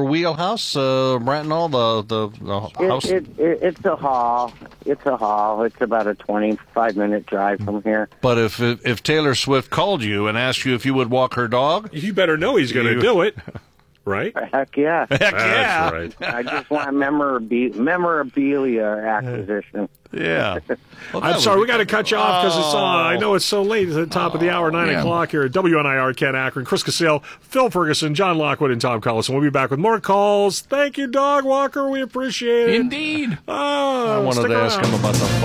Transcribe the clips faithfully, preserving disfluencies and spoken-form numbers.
wheelhouse, uh, Bratton? The the, the house. It, it, it, it's a haul. It's a haul. It's about a twenty-five minute drive from here. But if if Taylor Swift called you and asked you if you would walk her dog, you better know he's going to do it. Right? Heck yeah. Heck yeah. That's right. I just want memorabilia, memorabilia acquisition. Yeah. Well, I'm sorry, be... we got to cut you off because it's. Uh, I know it's so late. It's the top oh, of the hour, nine yeah. o'clock here at W N I R, Ken Akron, Chris Cassell, Phil Ferguson, John Lockwood, and Tom Collison. We'll be back with more calls. Thank you, Dog Walker. We appreciate it. Indeed. Oh, I wanted to around. ask him about the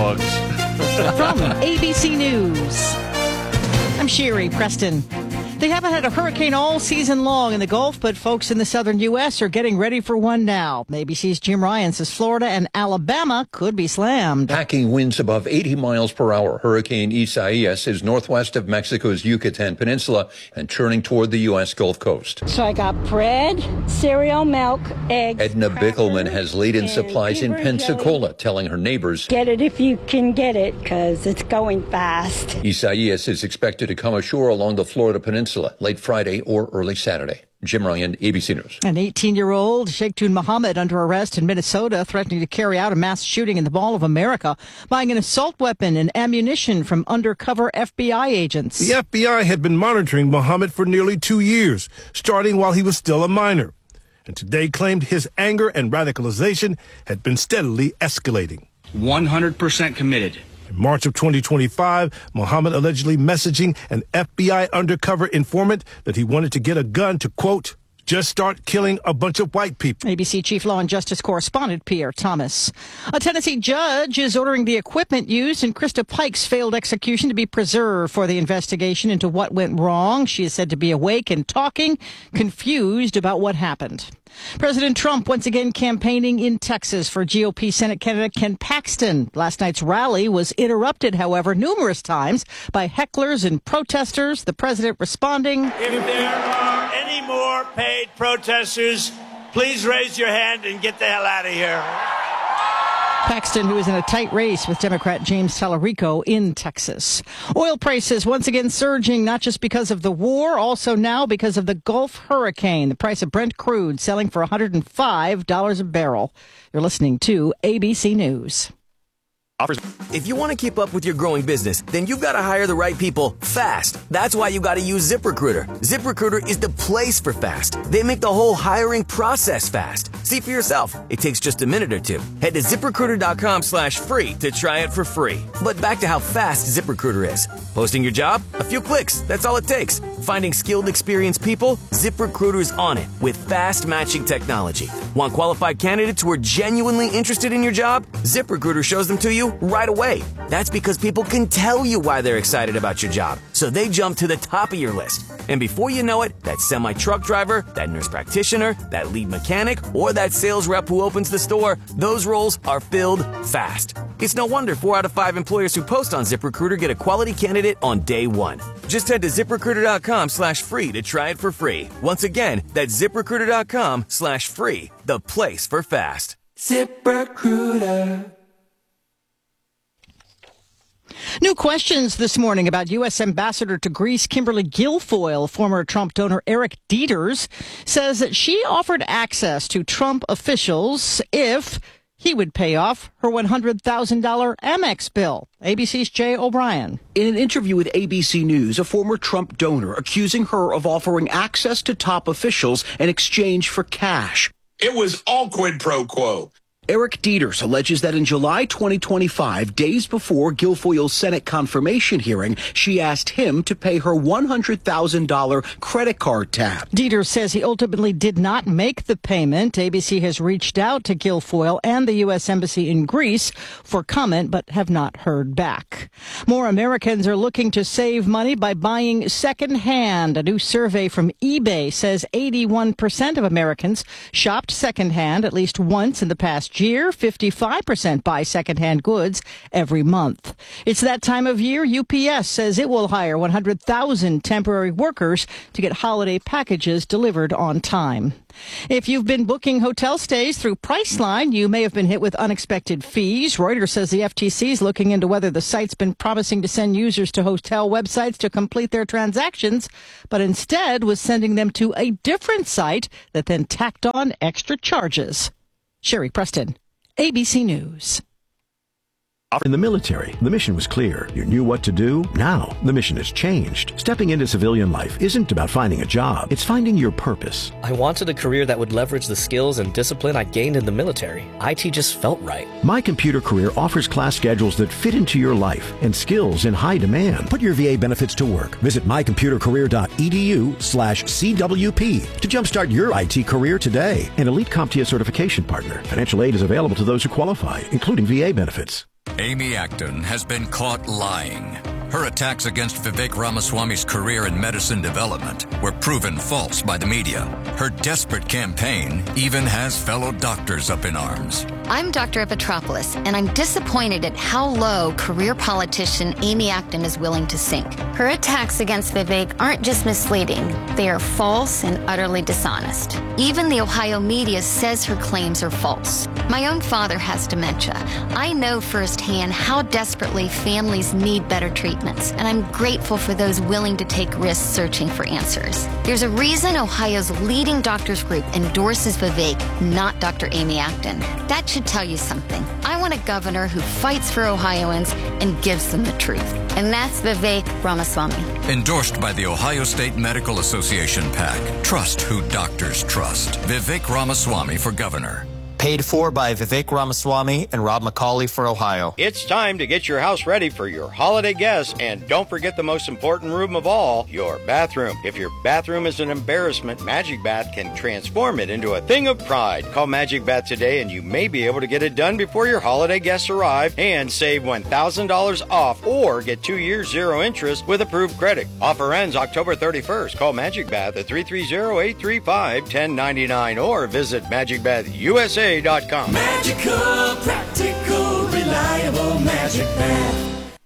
bugs. From A B C News, I'm Sherry Preston. They haven't had a hurricane all season long in the Gulf, but folks in the southern U S are getting ready for one now. A B C's Jim Ryan says Florida and Alabama could be slammed. Packing winds above eighty miles per hour. Hurricane Isaias is northwest of Mexico's Yucatan Peninsula and churning toward the U S Gulf Coast. So I got bread, cereal, milk, eggs. Edna Bickelman has laid-in supplies in Pensacola, jelly. telling her neighbors, "Get it if you can get it, because it's going fast." Isaias is expected to come ashore along the Florida Peninsula late Friday or early Saturday. Jim Ryan, A B C News. An eighteen-year-old Sheikh Tun Mohammed under arrest in Minnesota, threatening to carry out a mass shooting in the Mall of America, buying an assault weapon and ammunition from undercover F B I agents. The F B I had been monitoring Mohammed for nearly two years, starting while he was still a minor, and today claimed his anger and radicalization had been steadily escalating. one hundred percent committed. In March of twenty twenty-five, Mohammed allegedly messaging an F B I undercover informant that he wanted to get a gun to, quote, just start killing a bunch of white people. A B C Chief Law and Justice Correspondent Pierre Thomas. A Tennessee judge is ordering the equipment used in Krista Pike's failed execution to be preserved for the investigation into what went wrong. She is said to be awake and talking, confused about what happened. President Trump once again campaigning in Texas for G O P Senate candidate Ken Paxton. Last night's rally was interrupted, however, numerous times by hecklers and protesters. The president responding, "If there are any more paid protesters, please raise your hand and get the hell out of here." Paxton, who is in a tight race with Democrat James Tallarico in Texas. Oil prices once again surging, not just because of the war, also now because of the Gulf hurricane. The price of Brent crude selling for one hundred five dollars a barrel. You're listening to A B C News. If you want to keep up with your growing business, then you've got to hire the right people fast. That's why you got to use ZipRecruiter. ZipRecruiter is the place for fast. They make the whole hiring process fast. See for yourself. It takes just a minute or two. Head to ZipRecruiter.com slash free to try it for free. But back to how fast ZipRecruiter is. Posting your job? A few clicks. That's all it takes. Finding skilled, experienced people? ZipRecruiter's on it with fast matching technology. Want qualified candidates who are genuinely interested in your job? ZipRecruiter shows them to you right away. That's because people can tell you why they're excited about your job, so they jump to the top of your list. And before you know it, that semi-truck driver, that nurse practitioner, that lead mechanic, or that sales rep who opens the store, those roles are filled fast. It's no wonder four out of five employers who post on ZipRecruiter get a quality candidate on day one. Just head to ZipRecruiter.com slash free to try it for free. Once again, that's ZipRecruiter.com slash free, the place for fast. ZipRecruiter. New questions this morning about U S Ambassador to Greece Kimberly Guilfoyle. Former Trump donor Eric Dieters says that she offered access to Trump officials if he would pay off her one hundred thousand dollars Amex bill. A B C's Jay O'Brien. In an interview with A B C News, a former Trump donor accusing her of offering access to top officials in exchange for cash. It was all quid pro quo. Eric Dieters alleges that in July twenty twenty-five, days before Guilfoyle's Senate confirmation hearing, she asked him to pay her one hundred thousand dollars credit card tab. Dieters says he ultimately did not make the payment. A B C has reached out to Guilfoyle and the U S Embassy in Greece for comment, but have not heard back. More Americans are looking to save money by buying secondhand. A new survey from eBay says eighty-one percent of Americans shopped secondhand at least once in the past year, fifty-five percent buy secondhand goods every month. It's that time of year. U P S says it will hire one hundred thousand temporary workers to get holiday packages delivered on time. If you've been booking hotel stays through Priceline, you may have been hit with unexpected fees. Reuters says the F T C is looking into whether the site's been promising to send users to hotel websites to complete their transactions, but instead was sending them to a different site that then tacked on extra charges. Sherry Preston, A B C News. In the military, the mission was clear. You knew what to do. Now, the mission has changed. Stepping into civilian life isn't about finding a job. It's finding your purpose. I wanted a career that would leverage the skills and discipline I gained in the military. I T just felt right. My Computer Career offers class schedules that fit into your life and skills in high demand. Put your V A benefits to work. Visit mycomputercareer.edu slash CWP to jumpstart your I T career today. An Elite CompTIA certification partner. Financial aid is available to those who qualify, including V A benefits. Amy Acton has been caught lying. Her attacks against Vivek Ramaswamy's career in medicine development were proven false by the media. Her desperate campaign even has fellow doctors up in arms. I'm Doctor Epitropoulos, and I'm disappointed at how low career politician Amy Acton is willing to sink. Her attacks against Vivek aren't just misleading. They are false and utterly dishonest. Even the Ohio media says her claims are false. My own father has dementia. I know firsthand how desperately families need better treatments, and I'm grateful for those willing to take risks searching for answers. There's a reason Ohio's leading doctors group endorses Vivek, not Doctor Amy Acton. That should tell you something. I want a governor who fights for Ohioans and gives them the truth. And that's Vivek Ramaswamy. Endorsed by the Ohio State Medical Association PAC. Trust who doctors trust. Vivek Ramaswamy for governor. Paid for by Vivek Ramaswamy and Rob McCauley for Ohio. It's time to get your house ready for your holiday guests, and don't forget the most important room of all, your bathroom. If your bathroom is an embarrassment, Magic Bath can transform it into a thing of pride. Call Magic Bath today and you may be able to get it done before your holiday guests arrive and save one thousand dollars off or get two years zero interest with approved credit. Offer ends October thirty-first. Call Magic Bath at three three zero, eight three five, one zero nine nine or visit magic bath u s a dot com. Magical, practical, reliable Magic Bath.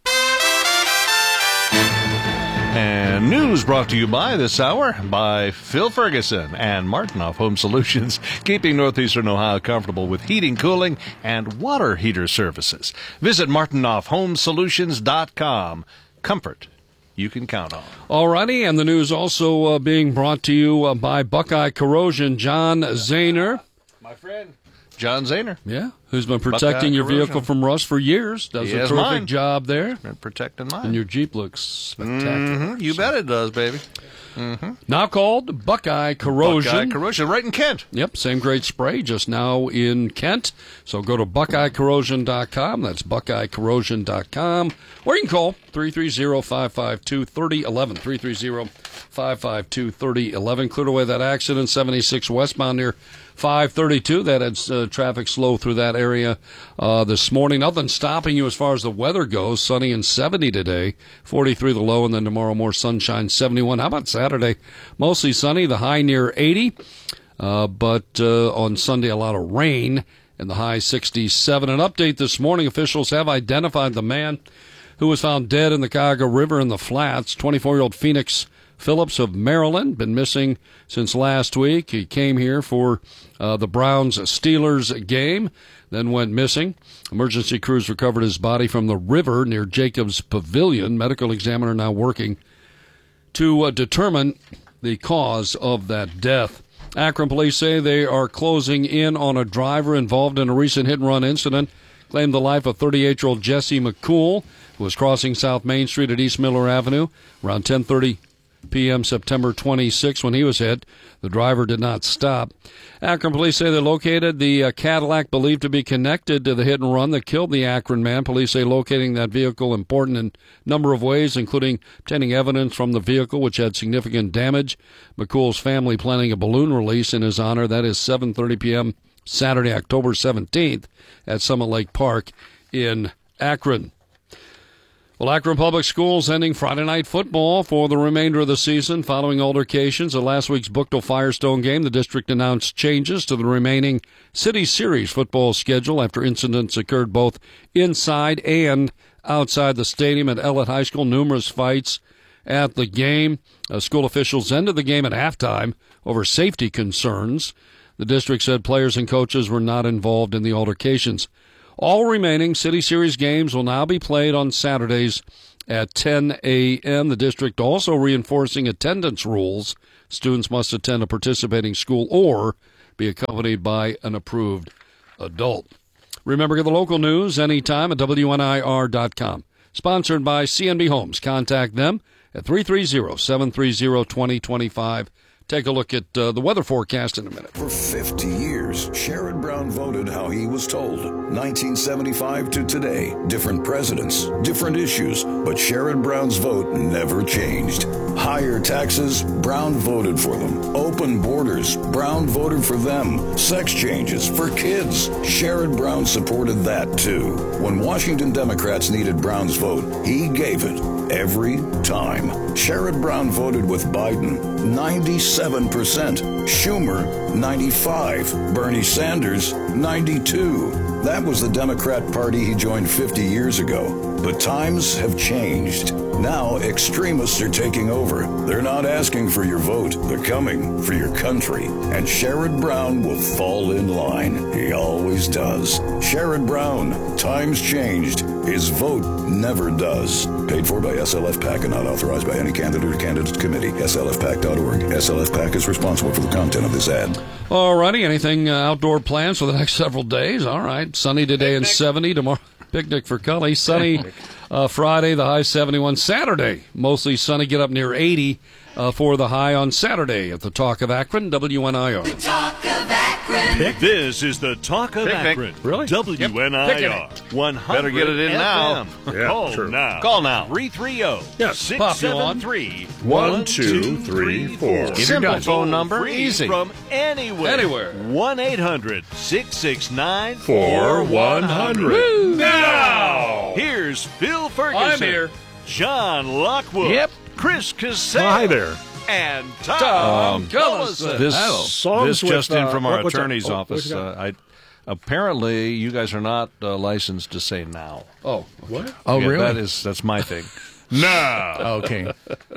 And news brought to you by this hour by Phil Ferguson and Martinoff Home Solutions, keeping Northeastern Ohio comfortable with heating, cooling, and water heater services. Visit martinoff home solutions dot com. Comfort you can count on. Alrighty, and the news also uh, being brought to you uh, by Buckeye Corrosion. John Zahner. My friend. John Zahner. Yeah, who's been protecting your corrosion. vehicle from rust for years. Does He a has terrific mine. job there. Been protecting mine. And your Jeep looks spectacular. Mm-hmm. You bet it does, baby. Mm-hmm. Now called Buckeye Corrosion. Buckeye Corrosion, right in Kent. Yep, same great spray, just now in Kent. So go to buckeye corrosion dot com. That's buckeye corrosion dot com. Or you can call three three zero, five five two, three oh one one. three three zero, five five two, three oh one one. Cleared away that accident, seventy-six westbound near five thirty-two. That had uh, traffic slow through that area uh, this morning. Nothing stopping you as far as the weather goes. Sunny and seventy today, forty-three the low, and then tomorrow more sunshine, seventy-one. How about Saturday? Mostly sunny, the high near eighty. Uh, but uh, on Sunday, a lot of rain, and the high sixty-seven. An update this morning, officials have identified the man who was found dead in the Cuyahoga River in the Flats, twenty-four-year-old Phoenix Phillips of Maryland, been missing since last week. He came here for uh, the Browns-Steelers game, then went missing. Emergency crews recovered his body from the river near Jacobs Pavilion. Medical examiner now working to uh, determine the cause of that death. Akron police say they are closing in on a driver involved in a recent hit-and-run incident. Claimed the life of thirty-eight-year-old Jesse McCool, who was crossing South Main Street at East Miller Avenue around ten thirty p.m. September twenty-sixth when he was hit. The driver did not stop. Akron police say they located the uh, Cadillac believed to be connected to the hit and run that killed the Akron man. Police say locating that vehicle important in a number of ways, including obtaining evidence from the vehicle, which had significant damage. McCool's family planning a balloon release in his honor. That is seven thirty p.m. Saturday, October seventeenth at Summit Lake Park in Akron. Well, Akron Public Schools ending Friday night football for the remainder of the season following altercations at last week's Bookville Firestone game. The district announced changes to the remaining City Series football schedule after incidents occurred both inside and outside the stadium at Ellet High School. Numerous fights at the game. Uh, school officials ended the game at halftime over safety concerns. The district said players and coaches were not involved in the altercations. All remaining City Series games will now be played on Saturdays at ten a.m. The district also reinforcing attendance rules. Students must attend a participating school or be accompanied by an approved adult. Remember, get the local news anytime at W N I R dot com. Sponsored by C N B Homes. Contact them at three three zero, seven three zero, two zero two five. Take a look at uh, the weather forecast in a minute. For fifty years, Sherrod Brown voted how he was told. nineteen seventy-five to today, different presidents, different issues, but Sherrod Brown's vote never changed. Higher taxes, Brown voted for them. Open borders, Brown voted for them. Sex changes for kids, Sherrod Brown supported that too. When Washington Democrats needed Brown's vote, he gave it every time. Sherrod Brown voted with Biden, ninety-seven percent. Schumer, ninety-five. Bernie Sanders, ninety-two. That was the Democrat Party he joined fifty years ago. But times have changed. Now extremists are taking over. They're not asking for your vote. They're coming for your country. And Sherrod Brown will fall in line. He always does. Sherrod Brown, times changed. His vote never does. Paid for by S L F PAC and not authorized by any candidate or candidate committee. S L F PAC dot org. S L F PAC is responsible for the content of this ad. All righty. Anything uh, outdoor plans for the next several days? All right. Sunny today and seventy. Tomorrow, picnic for Cully. Sunny uh, Friday, the high seventy-one. Saturday, mostly sunny. Get up near eighty uh, for the high on Saturday at the Talk of Akron, W N I R. The Talk of Akron. This is the Talk of Picnic. Akron. Really? W N I R. Yep. one hundred Better get it in now. Yeah, Call true. now. Call now. three three zero, six seven three, one two three four. Simple phone number. Easy. From anywhere. Anywhere. one eight hundred, six six nine, four one hundred. Now, here's Phil Ferguson. I'm here. John Lockwood. Yep. Chris Cassell. Hi there. And Tom, Tom Cullison. This, Songs this with, just in uh, from our what- what's that? attorney's Oh, office. what you got? Uh, I, apparently, you guys are not uh, licensed to say now. Oh, What? Oh, Yeah, really? That is that's my thing. Now, Okay.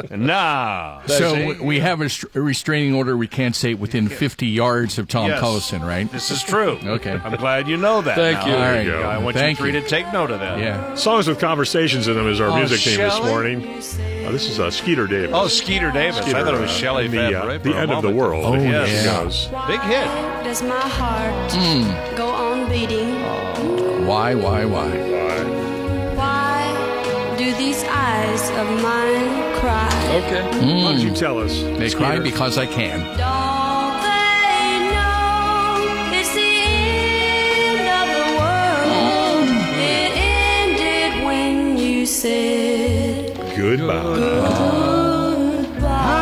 now. So See? we- we have a str- a restraining order. We can't say it within fifty yards of Tom Yes. Cullison, right? This is true. Okay. I'm glad you know that. Thank now. you. All right. you go. I want Thank you three you. to take note of that. Yeah. Songs with conversations in them is our Oh, music theme this Shelley? morning. Uh, this is uh, Skeeter Davis. Oh, Skeeter Davis. Skeeter, I thought it was uh, Shelley the, Van uh, Bray for the a end of the moment. world. Oh, yes. yeah. Goes. Big hit. Does my heart Mm. go on beating? Why, why, why? Why do these eyes of mine cry? Okay. Why don't you tell us? They cry because I can. Don't they know it's the end of the world? It ended when you said Goodbye. goodbye.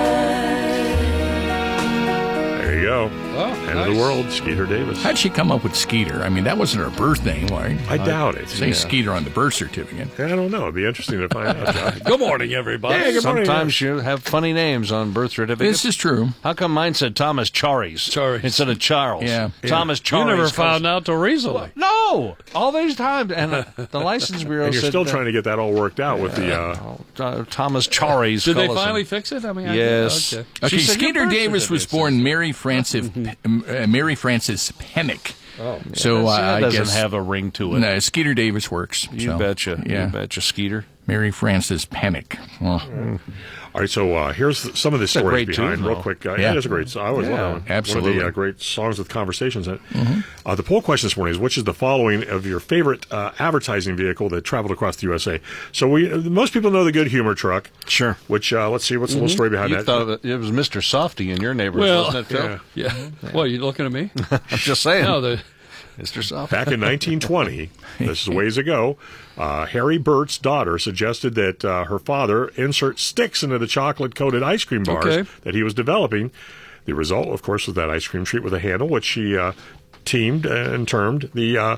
There you go. Oh, End nice. of the world, Skeeter Davis. How'd she come up with Skeeter? I mean, that wasn't her birth name, right? I doubt it. Say Yeah. Skeeter on the birth certificate. I don't know. It'd be interesting to find out, John. Good morning, everybody. Yeah, good morning. Sometimes you have funny names on birth certificates. This is true. How come mine said Thomas Charis, Charis. instead of Charles? Yeah. Thomas You Charis. never goes- found out till recently. No, all these times, and uh, the license bureau And you're said still that- trying to get that all worked out with the. Uh, uh, Thomas Charis. Did they Cullison. finally fix it? I mean, I- Yes. okay. Okay, She said your Skeeter birth Davis was certificate born Mary Frances uh, Mary Frances Pennick. Oh, so See, uh, that I doesn't guess have a ring to it. No, Skeeter Davis works. You so, betcha. Yeah, You betcha, Skeeter. Mary Frances Pennick. Well, all right, so uh, here's the, some of the a stories great behind, tune, real though. quick. Uh, Yeah. It is a great song. I always Yeah, love that one. absolutely. One of the uh, great songs with conversations in it. Uh, the poll question this morning is, which is the following of your favorite uh, advertising vehicle that traveled across the U S A? So we uh, most people know the Good Humor truck. Sure. Which, uh, let's see, what's the little story behind You that? thought that it was Mister Softy in your neighborhood, Well, wasn't it, Phil? yeah. Yeah. Well, you looking at me? I'm just saying. No, the Mister Softy. Back in nineteen twenty, this is ways ago, uh, Harry Burt's daughter suggested that uh, her father insert sticks into the chocolate-coated ice cream bars Okay. that he was developing. The result, of course, was that ice cream treat with a handle, which she uh, teamed and termed the uh,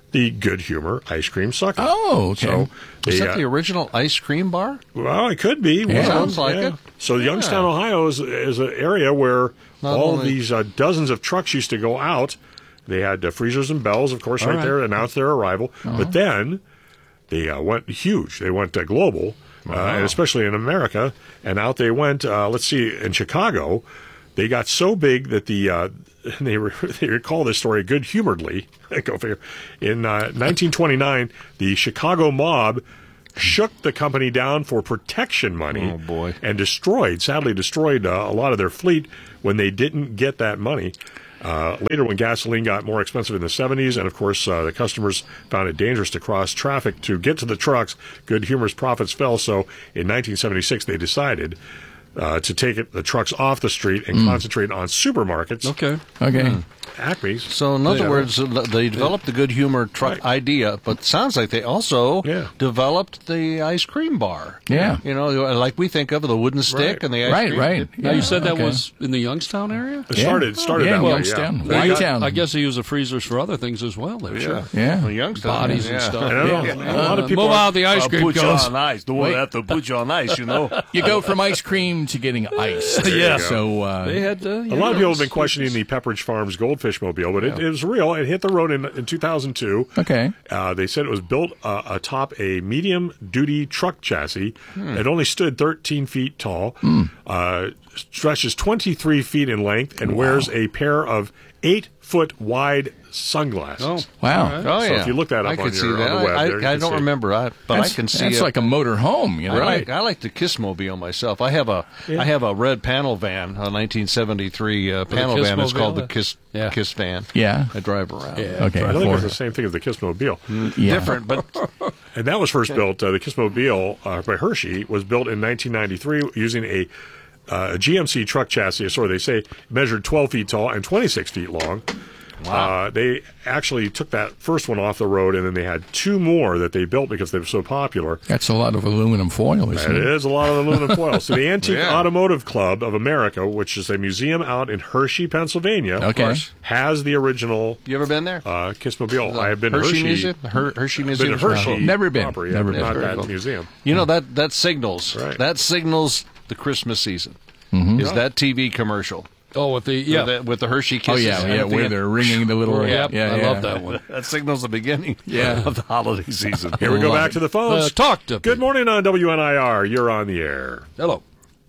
the Good Humor ice cream sucker. Oh, okay. So Is they, that uh, the original ice cream bar? Well, it could be. Yeah. One of Sounds them, like yeah. it. So Youngstown, Ohio is, is an area where Not all only- these uh, dozens of trucks used to go out. They had uh, freezers and bells, of course, All right, right. there, announced their arrival. Uh-huh. But then they uh, went huge. They went uh, global, uh, Wow. and especially in America. And out they went, uh, let's see, in Chicago, they got so big that the uh, they, re- they recall this story good-humoredly. Go figure. In uh, nineteen twenty-nine, the Chicago mob shook the company down for protection money. Oh, boy. And destroyed, sadly destroyed uh, a lot of their fleet when they didn't get that money. Uh, later, when gasoline got more expensive in the seventies, and of course uh, the customers found it dangerous to cross traffic to get to the trucks, Good Humor's profits fell. So in nineteen seventy-six, they decided uh, to take it, the trucks off the street and Mm. concentrate on supermarkets. Okay. Okay. Mm. Acme's. So, in other Yeah. words, uh, they developed the Good Humor truck idea, but sounds like they also Yeah. developed the ice cream bar. Yeah. You know, like we think of the wooden stick Right. and the ice Right, cream. right. It- Now, you Yeah, said that okay. was in the Youngstown area? It started, started yeah, that way, Youngstown. yeah. They got- Whitetown. I guess they use the freezers for other things as well. There, sure. Yeah. Well, Youngstown, Bodies yeah. and stuff. And I don't Yeah. know, a lot of Uh, people move are- out the ice I'll cream put you cones. on ice. The one Wait. have to put you on ice, you know. You go from ice cream to getting iced. Yeah. So uh, They had uh, A lot of people have been questioning the Pepperidge Farms Goldfish Mobile, but it, it was real. It hit the road in, in two thousand two. okay. Uh, they said it was built uh, atop a medium-duty truck chassis. Hmm. It only stood thirteen feet tall, uh, stretches twenty-three feet in length, and wears a pair of eight-foot wide sunglasses. Oh, Wow. Oh, So yeah. if you look that up I on could your- see on that. the web I, there, you I can don't see it. remember, I, but That's, I can see that's it. like a motor home, you know. I like I like the Kissmobile myself. I have a I have a red panel van, a nineteen seventy-three uh, panel van. It's Kissmobile? called the Kiss Yeah. Kiss van. Yeah. I drive around. Yeah. Okay. I think for- it's the same thing as the Kissmobile. yeah. Different, but And that was first built, uh, the Kissmobile uh, by Hershey was built in nineteen ninety-three using a, uh, a G M C truck chassis, or they say measured twelve feet tall and twenty-six feet long. Wow. Uh, they actually took that first one off the road, and then they had two more that they built because they were so popular. That's a lot of aluminum foil, isn't It it? is a lot of aluminum foil. So the Antique Yeah. Automotive Club of America, which is a museum out in Hershey, Pennsylvania, Okay. course. has the original you ever been there? uh, Kissmobile. I have been Hershey to Hershey. Museum? Her- Hershey Been Museum. to Hershey. Never been. proper, yeah, Never but been. Not Very that cool. museum. You know that that signals Right. that signals the Christmas season. Mm-hmm. Is that T V commercial? Oh, with the yeah. with the, with the Hershey Oh Kisses. yeah, and yeah. at the Where end- they're ringing the little. Yeah, yeah, I yeah. love that one. That signals the beginning Yeah. of the holiday season. Here we go Love back it. to the phones. Uh, talk to Good morning on W N I R. You're on the air. Hello.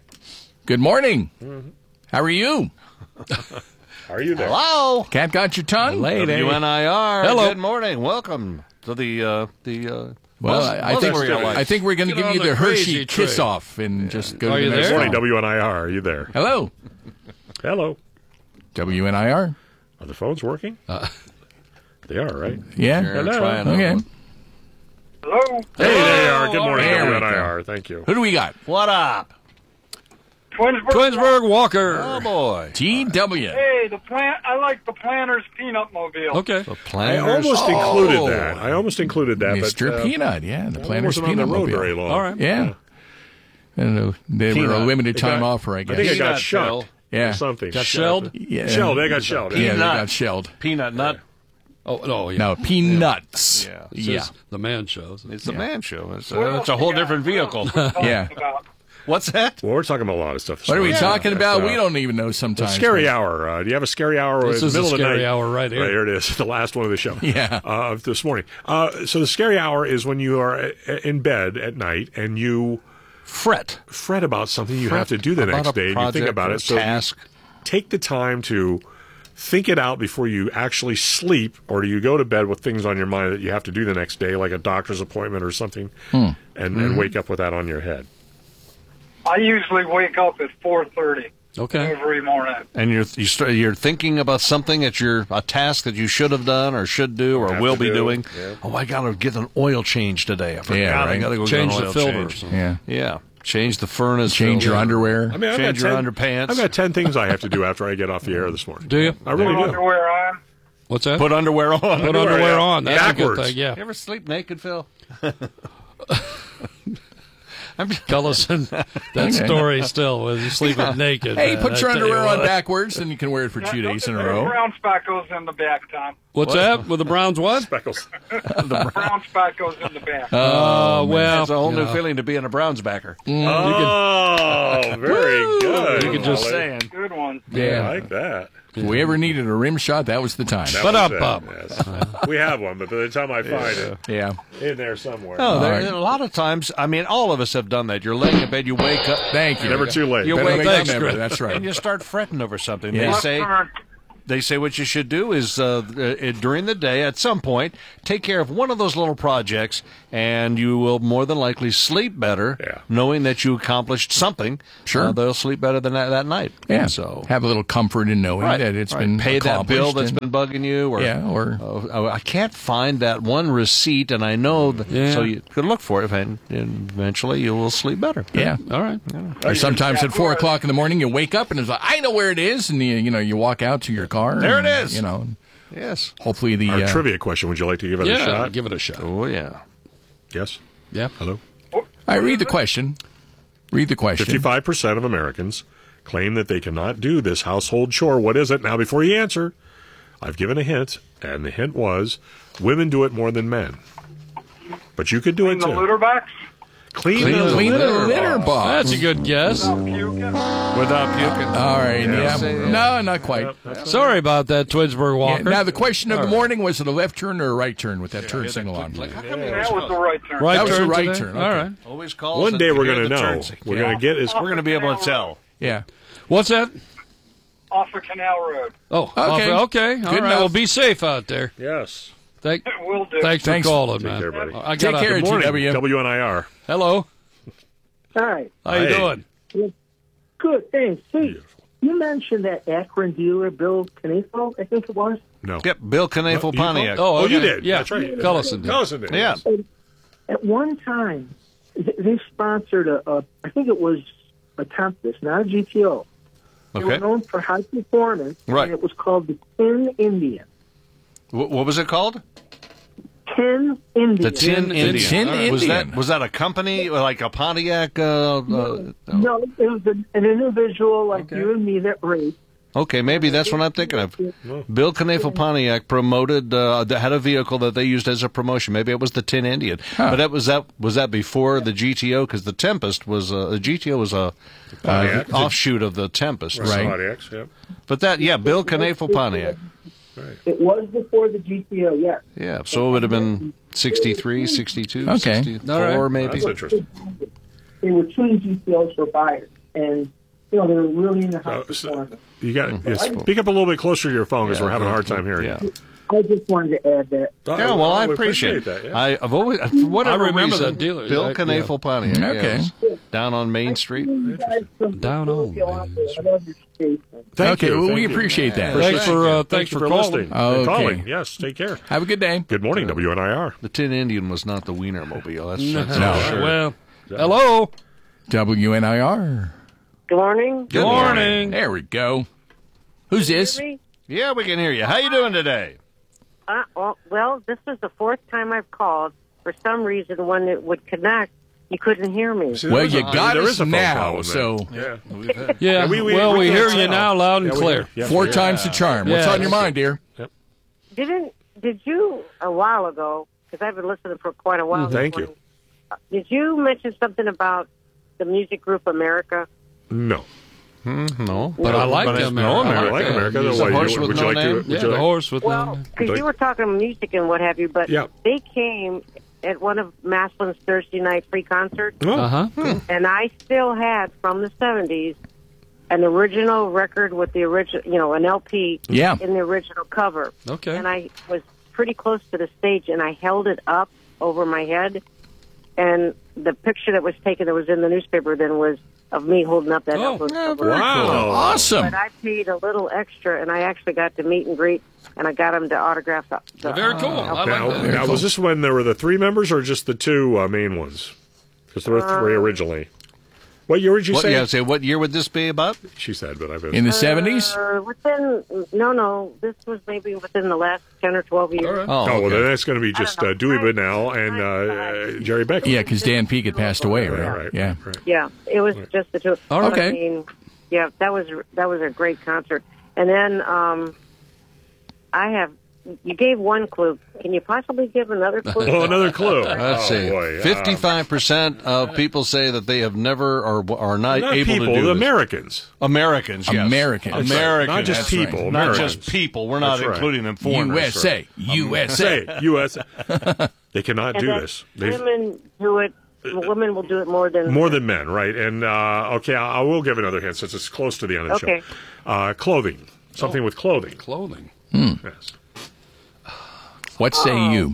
Good morning. How are you? Are you there? Hello. Cat got your tongue? W N I R. Hello. Good morning. Welcome to the uh, the. Uh, Well, Mus- I, I think Muslim I think we're going to Get give on you the the crazy Hershey train. kiss off and just go Are to you the next there? Morning, call. W N I R. Are you there? Hello, Hello. W N I R. Are the phones working? They are, right? Yeah. You're Hello. trying Okay. out. Hello, Hey, there you are. Good all morning, right. W N I R. Thank you. Who do we got? What up? Twinsburg. Twinsburg Walker. Oh boy. T W. Hey, the plant. I like the Planter's Peanut Mobile. Okay. The I planners. almost Oh. included that. I almost included that, Mister but uh, Peanut. Yeah, the I Planner's wasn't on the Peanut road Mobile. very long. All right. Yeah. I don't know. They were a Peanut. limited It time got- offer, I I guess. think I got Peanut, shot. Phil. Yeah. Or something. Got shelled? Yeah. Shelled. They got shelled. Yeah, they Peanut. got shelled. Peanut nut. Oh no. Yeah. No, peanuts. Yeah. It Yeah. says the man shows. It's a Yeah. man show. It's What a, else it's a you whole got? different vehicle. Yeah. About? What's that? Well, we're talking about a lot of stuff. this What are we morning. talking about? Uh, We don't even know The sometimes. scary hour. Uh, do you have a scary hour? This It's the is a middle of the scary night. hour right here. Right, here it is. The last one of the show. Yeah. Uh, of this morning. Uh, so the scary hour is when you are a- in bed at night and you Fret. fret about something you Fret have to do the about next a day. And you think project about or it. a So you task. take the time to think it out before you actually sleep, or do you go to bed with things on your mind that you have to do the next day, like a doctor's appointment or something, Hmm. and, Mm-hmm. and wake up with that on your head? I usually wake up at four thirty Okay. every morning. And you're you start, you're thinking about something that you're a task that you should have done or should do or Have will to be do, doing. yeah. Oh, I got to get an oil change today. I forgot. Yeah, I right. got to go Change get an the oil filters. change. Yeah. Yeah. Change the furnace. Change your filter. underwear. I mean, I've Change got your ten, underpants. I've got ten things I have to do after I get off the air this morning. Do you? I really Put do. underwear on. What's that? Put underwear on. Put underwear, underwear yeah. on. That's a Backwards. good thing. Yeah. You ever sleep naked, Phil? Cullison, that Okay. story still, with you sleeping naked. Hey, man, put I your tell you underwear on what. backwards, and you can wear it for two days in a The row. brown spot goes in the back, Tom. What's that? With the Browns what? Speckles. The brown spot goes in the back. Oh, well. It's a whole you new know. feeling to be in a Browns backer. Mm, Oh, very good. You could just Molly. saying. Good one. Yeah. I like that. If we ever needed a rim shot, that was the time. That But was up, it, up. yes. We have one, but by the time I find it, Yeah. in there somewhere. No, there, All right. a lot of times, I mean, all of us have done that. You're laying in bed, you wake up. Thank you. Never too late. You Better wake late up than never. That's right. and you start fretting over something. Yeah. They say they say what you should do is uh, uh, during the day, at some point, take care of one of those little projects, and you will more than likely sleep better, Yeah. knowing that you accomplished something. Sure. Uh, they'll sleep better than that, that night. Yeah. So Have a little comfort in knowing Right, that it's right. been pay that bill that's accomplished been bugging you, or Yeah, or- oh, I can't find that one receipt, and I know that, Yeah. so you could look for it, and, and eventually you will sleep better. and- yeah. All right. Or sometimes at four o'clock in the morning, you wake up and it's like, I know where it is, and you, you know, you walk out to your car. There and, it is. You know, Yes. hopefully the Our uh, trivia question. Would you like to give it a Yeah, shot? give it a shot. Oh yeah. Yes. Yeah. Hello. I read the question. Read the question. Fifty-five percent of Americans claim that they cannot do this household chore. What is it? Now, before you answer, I've given a hint, and the hint was women do it more than men. But you could do Clean it the too. litter box. Clean, Clean, the clean litter the litter box. box. That's a good guess. Without puking. All right. Yeah. Yeah. No, not quite. Sorry about that, Twinsburg Yeah, Walker. now, the question of the morning, was it a left turn or a right turn with that turn signal on? Like, how come That was the right turn. right That was turn the right today? turn, All okay. right. Always calls. One and day you we're hear going to the know. turns. We're Yeah. going to get is We're going to be able to tell. Yeah. What's that? Off of Canal Road. Oh, Okay. okay. All Good right. enough. Well, be safe out there. Yes. Thank, Will do. thanks for Thanks. calling, Take man. care, buddy. I Take got care, a, G W. W N I R. Hello. Hi. How you Hey. doing? Good, thanks. Hey, you mentioned that Akron dealer, Bill Canifo, I think it was. No. Yep, Bill Knafel You- Pontiac. Oh, Oh, you okay. did. Yeah. That's right. Cullison did. Cullison did. Yeah. At one time, th- they sponsored a, a I think it was a Tempest, not a G T O. They were Okay. known for high performance, Right. and it was called the Tin Indian. Wh- What was it called? Tin Indian. The Tin Indian. Tin Was Indian. that was that a company like a Pontiac? Uh, uh, No, it was an, an individual like you and me that raced. okay, maybe that's what I'm thinking of. Bill Knafel Pontiac promoted uh, that had a vehicle that they used as a promotion. Maybe it was the Tin Indian, but that was that was that before the G T O, because the Tempest was uh, the G T O was a uh, Pontiac. offshoot of the Tempest. Right. So- Pontiacs, yep. But that yeah, Bill Knafel Pontiac. It was before the G T O, yes. Yeah, so it would have been sixty-three, sixty-two, Okay. sixty-four, All right. maybe. That's interesting. They were two G T Os for buyers, and you know they were really in the high So- so- performance. You got to speak up a little bit closer to your phone because we're having a hard time hearing. Yeah. you. I just wanted to add that. Oh, Yeah, well, I we appreciate, that. Yeah. I, I've always, for whatever I remember reason, that dealer. Bill I- Knafel yeah. Pontiac. yeah, Okay. it was down on Main Street. You guys from Down on Philadelphia out there. I love your station. Thank okay, you. well, Thank we you. appreciate that. Thanks for uh, thanks Thank you for for calling. listening. Okay. And calling. Yes, take care. Have a good day. Good morning, W N I R. The Tin Indian was not the Wienermobile. That's, No. that's No. for sure. Well, hello. W N I R. Good morning. Good morning. There we go. Who's this? Yeah, we can hear you. How you doing today? Uh, well, well, this was the fourth time I've called. For some reason, when it would connect, you couldn't hear me. Well, you got there us is a phone now, problem so there. Yeah, Yeah, we- we- well, we we, can't hear you tell. now loud and Yeah, we clear. do. Yeah. four times the charm. What's Yeah. on your mind, dear? Didn't did you a while ago? Because I've been listening for quite a while. this Thank you. morning, uh, Did you mention something about the music group America? No. Hmm, no, But I like but them. No, I I like America. Use Then the what, horse you- with would you no like to? name? would Yeah, you the like- horse with Well, no. because you were talking music and what have you, but Yeah. they came at one of Maslin's Thursday night free concerts, Oh, Uh huh. and I still had from the seventies an original record with the original, you know, an L P Yeah. in the original cover. Okay. And I was pretty close to the stage, and I held it up over my head, and the picture that was taken that was in the newspaper then was of me holding up that Oh, album. yeah, cover. very Wow. cool. Awesome. But I paid a little extra, and I actually got to meet and greet, and I got him to autograph the. the Very cool. I like Now, that. now was this when there were the three members or just the two uh, main ones? Because there were three Uh, originally. What year would you what, say? Yeah, say what year would this be about? She said, but I've been in the seventies. Uh, within no, no, this was maybe within the last ten or twelve years. Oh, oh well, then that's going to be just uh, Dewey Bunnell and uh, Jerry Becker. Yeah, because Dan Peake had passed away, right? Right, right, yeah. right. Yeah, it was just the two. Oh, But, okay. I mean, yeah, that was that was a great concert. And then um, I have. You gave one clue. Can you possibly give another clue? Oh, another clue. Let's oh, see. boy. Fifty-five percent of people say that they have never or are not, Not able people, to do the this. Americans. Americans, yes. Americans. That's right. Americans. Not just That's people, right. Not Americans. just people. We're not That's right. including them foreigners. U S A. U S A. U S A. They cannot And do that this. They women do it. Women will do it more than more than men, right? And uh, okay, I, I will give another hint since it's close to the end of the Okay. show. Uh, clothing, something with clothing. Clothing. Hmm. Yes. What say Oh. you?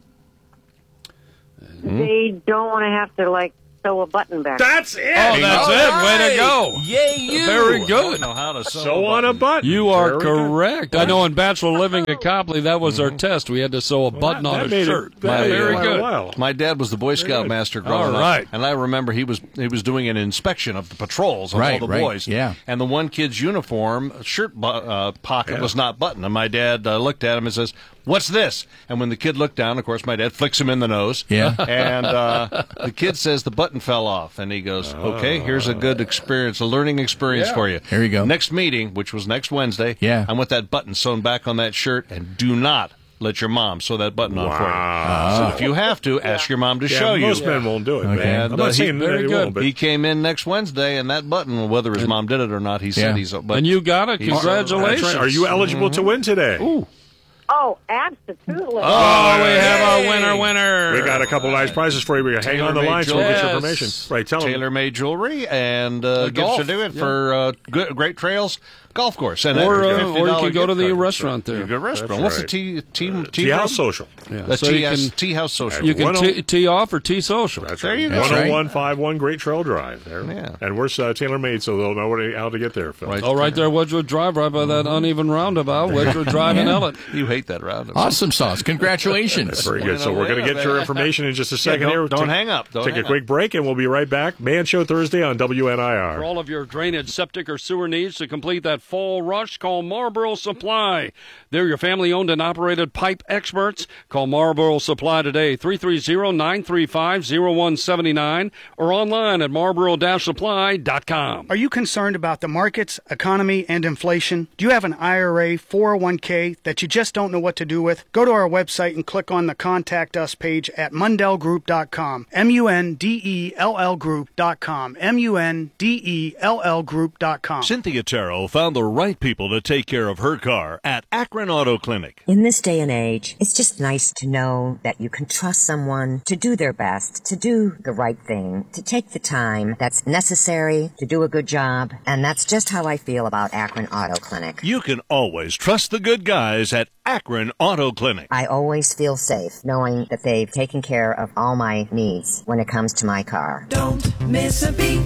They don't want to have to like sew a button back. That's it. Oh, that's it. Way to go. Yay, you. Very I good. don't know how to sew, Sew on a button. You are Very good. correct. I know in Bachelor Living at Copley, that was our test. We had to sew a button that- on that a made it- shirt. that made it Very quite good. a while. My dad was the Boy Scout good. master growing All right. up, and I remember he was he was doing an inspection of the patrols of Right, all the right, boys. yeah. And the one kid's uniform shirt bu- uh, pocket Yeah. was not buttoned, and my dad uh, looked at him and says, "What's this?" And when the kid looked down, of course, my dad flicks him in the nose. Yeah. And uh, the kid says the button fell off, and he goes, "Okay, here's a good experience, a learning experience for you." Here you go. Next meeting, which was next Wednesday. Yeah. I want that button sewn back on that shirt, and do not let your mom sew that button on for you. Wow. So if you have to, ask your mom to Yeah, show you. most men won't do it. Okay. Man. And, I'm uh, not he- saying very they good. won't, but He came in next Wednesday, and that button, whether his mom did it or not, he said Yeah. he's. But And you got it. he's- Congratulations. That's right. Are you eligible to win today? Ooh. Oh, absolutely. Oh, we have our winner, winner. We got a couple nice prizes for you. We hang on the Tailor-made line so we'll get your jewelry. information. Yes. Right, tell them. tailor-made jewelry and uh, Uh, gifts golf. to do it Yeah. for uh, good, Great Trails Golf Course. And Or, that uh, fifty or you dollars can go to gift the card. restaurant there. You go to the restaurant. That's What's right. the T T T, Tea House Social. Yeah. The So Tea you House, can- Tea House Social. You can One oh- t- tee off or tee social. That's There right. you go. one That's oh one fifty-one Great Trail Drive. There. Yeah. And we're uh, tailor-made, so they'll know what, how to get there, Phil. Right. Oh, right there, Wedgwood Drive, right by that uneven roundabout. Wedgwood Drive in Ellen. You hate that roundabout. Awesome sauce. Congratulations. Very good. So we're going to get your information in just a second don't- here. don't Take- hang up. Don't take hang a quick up. break, and we'll be right back. Man Show Thursday on W N I For R. all of your drainage, septic, or sewer needs to complete that fall rush, call Marlboro Supply. They're your family-owned and operated pipe experts. Call Marlboro Supply today, three three zero, nine three five, zero one seven nine, or online at marlboro dash supply dot com. Are you concerned about the markets, economy, and inflation? Do you have an I R A, four oh one k that you just don't know what to do with? Go to our website and click on the Contact Us page at mundell group dot com. M U N D E L L group dot com. M U N D E L L group dot com. Cynthia Terrell found the right people to take care of her car at Akron Auto Clinic. In this day and age, it's just nice to know that you can trust someone to do their best, to do the right thing, to take the time that's necessary to do a good job. And that's just how I feel about Akron Auto Clinic. You can always trust the good guys at Akron Auto Clinic. I always feel safe knowing that they've taken care of all my needs when it comes to my car. Don't miss a beat.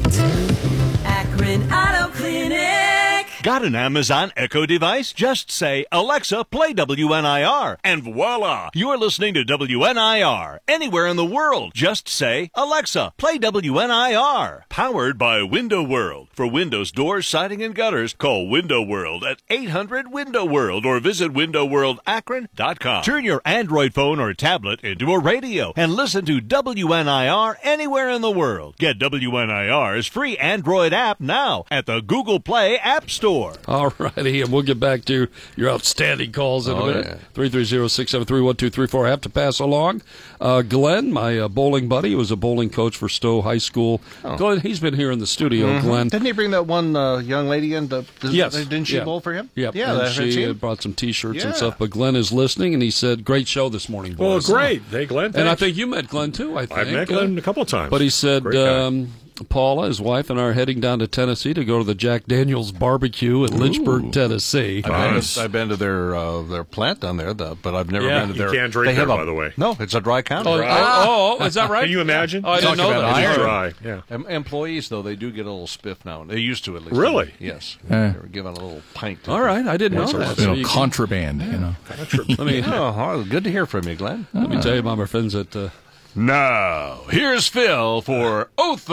Akron Auto Clinic. Got an Amazon Echo device? Just say, Alexa, play W N I R, and voila! You're listening to W N I R. Anywhere in the world, just say, Alexa, play W N I R. Powered by Window World. For windows, doors, siding, and gutters, call Window World at eight hundred window world or visit window world akron dot com. Turn your Android phone or tablet into a radio and listen to W N I R anywhere in the world. Get W N I R's free Android app now at the Google Play App Store. All righty, and we'll get back to your outstanding calls in Oh, a minute. yeah. three three zero, six seven three, one two three four. I have to pass along. Uh, Glenn, my uh, bowling buddy, who was a bowling coach for Stowe High School. Oh. Glenn, he's been here in the studio, Mhm. Glenn. Didn't he bring that one uh, young lady in? To, to, Yes. Didn't she Yeah. bowl for him? Yep. Yeah, and that's she she. uh, brought some T-shirts and Yeah. stuff. But Glenn is listening, and he said, "Great show this morning, Well, boys." great. Hey, Glenn. And I thanks. think you met Glenn too. I think I've met Glenn a couple of times. But he said Great guy. um, Paula, his wife, and I are heading down to Tennessee to go to the Jack Daniels barbecue in Lynchburg, Tennessee. I've been, to, I've been to their uh, their plant down there, the, but I've never Yeah. been to You their. can't drink they have there, a- by the way. No, it's a dry county. Oh, oh, oh, is that right? Can you imagine? Oh, I didn't Talk know about that. It's iron. dry. Yeah. Em- employees, though, they do get a little spiff now. They used to, at least. Really? Yes. Eh. They were given a little pint. to All right, I didn't once know a that. month. You know, So you can- contraband, you know. Let me, Oh, well, good to hear from you, Glenn. let me tell you about my friends at... Uh, Now, here's Phil for Oath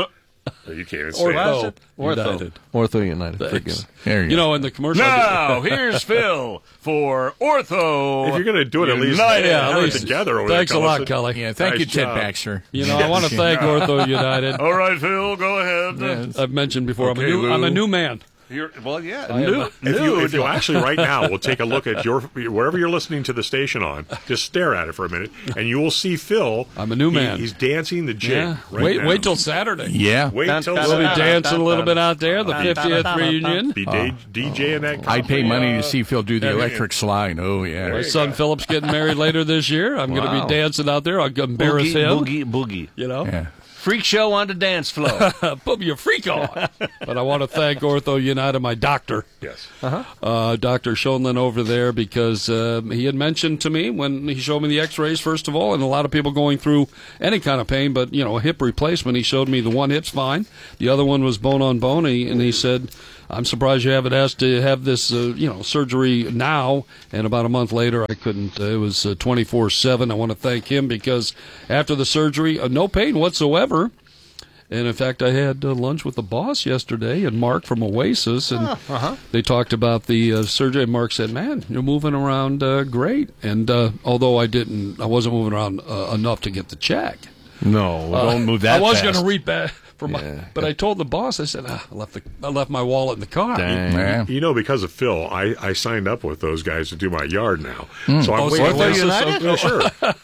You can't even say Ortho it. Ortho. United. Ortho United. Thanks. Forgive me. There you You go. know, in the commercial. Now, here's Phil for Ortho. If you're going to do it, at least United. Yeah, at have it least- together over Thanks there. a lot, Collison. Kelly. Yeah, thank Nice you, Ted job. Baxter. You know, I want to thank Ortho United. All right, Phil, go ahead. Yes. I've mentioned before, Okay, I'm, a new, Lou. I'm a new man. You're, well, yeah. I am New, a- If you, if nude. you actually right now will take a look at your wherever you're listening to the station on, just stare at it for a minute, and you will see Phil. I'm a new He- man. he's dancing the jig. Yeah. Right wait, now. wait till Saturday. Yeah. Wait till We'll be Saturday. dancing a little bit out there, the fiftieth reunion. Be D- DJing that. I'd pay country, money uh, to see Phil do the yeah, electric slide. Oh, yeah. My son Philip's getting married later this year. I'm going to Wow. be dancing out there. I'll embarrass boogie, him. Boogie, boogie. You know? Yeah. Freak show on the dance floor. Put your freak on. But I want to thank Ortho United, my doctor. Yes. Uh-huh. Uh, Doctor Schoenlin over there, because uh, he had mentioned to me when he showed me the x-rays, first of all, and a lot of people going through any kind of pain, but, you know, a hip replacement. He showed me the one hip's fine. The other one was bone on bone, and he said, I'm surprised you haven't asked to have this, uh, you know, surgery now. And about a month later, I couldn't. Uh, it was uh, twenty-four seven. I want to thank him because after the surgery, uh, no pain whatsoever. And in fact, I had uh, lunch with the boss yesterday and Mark from Oasis, and uh-huh. they talked about the uh, surgery. And Mark said, "Man, you're moving around uh, great." And uh, although I didn't, I wasn't moving around uh, enough to get the check. No, Uh, don't move that I was fast. going to read back for my, Yeah. but I told the boss. I said, ah, I left the, I left my wallet in the car. Dang. Yeah. You know, because of Phil, I, I signed up with those guys to do my yard now. Hmm. So I'm Oh, so waiting. Ortho United? Oh, sure.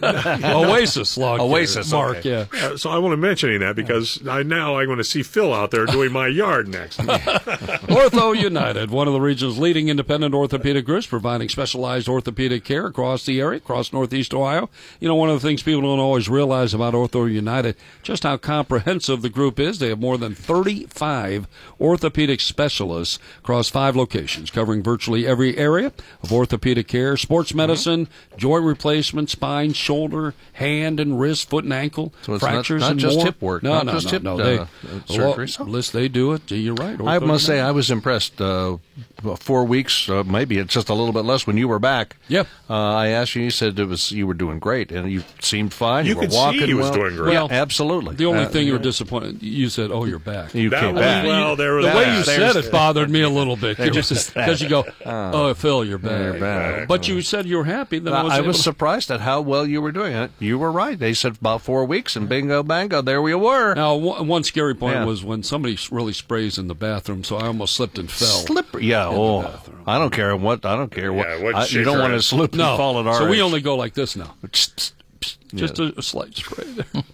Oasis, log Oasis, Mark. okay. Yeah. Uh, so I want to mention that because I now I'm going to see Phil out there doing my yard next. Ortho United, one of the region's leading independent orthopedic groups, providing specialized orthopedic care across the area, across Northeast Ohio. You know, one of the things people don't always realize about Ortho United, just how comprehensive the group is. They have more than thirty-five orthopedic specialists across five locations, covering virtually every area of orthopedic care, sports medicine, joint replacement, spine, shoulder, hand and wrist, foot and ankle, So it's not- fractures not and just more. hip work, No, not no, just no, hip, no. uh, They, uh, well, surgery. list, they do it. You're right. I Ortho must say, United. I was impressed. Uh, four weeks, uh, maybe it's just a little bit less when you were back. Yep. Uh, I asked you. You said it was you were doing great, and you seemed fine. You, You were could see walking he was well. doing great. Yeah, Well, absolutely. The only Uh, thing you were disappointed, you said, "Oh, you're back." you That came was- back. well, there was the way that. you There's said it bothered me a little bit. You, There's just, that. because you go, "Oh, Phil, you're back." You're back. But you said you were happy. Then I was, I able was to- surprised at how well you were doing it. You were right. They said about four weeks, and bingo, bango, there we were. Now, one, one scary point Yeah. was when somebody really sprays in the bathroom, so I almost slipped and fell. Slippery. Yeah. in the Oh, bathroom. I don't care what. I don't care what. Yeah, what I, you shaker don't want to is- slip and No, fall at our so we age. only go like this now. Just a, a slight spray there.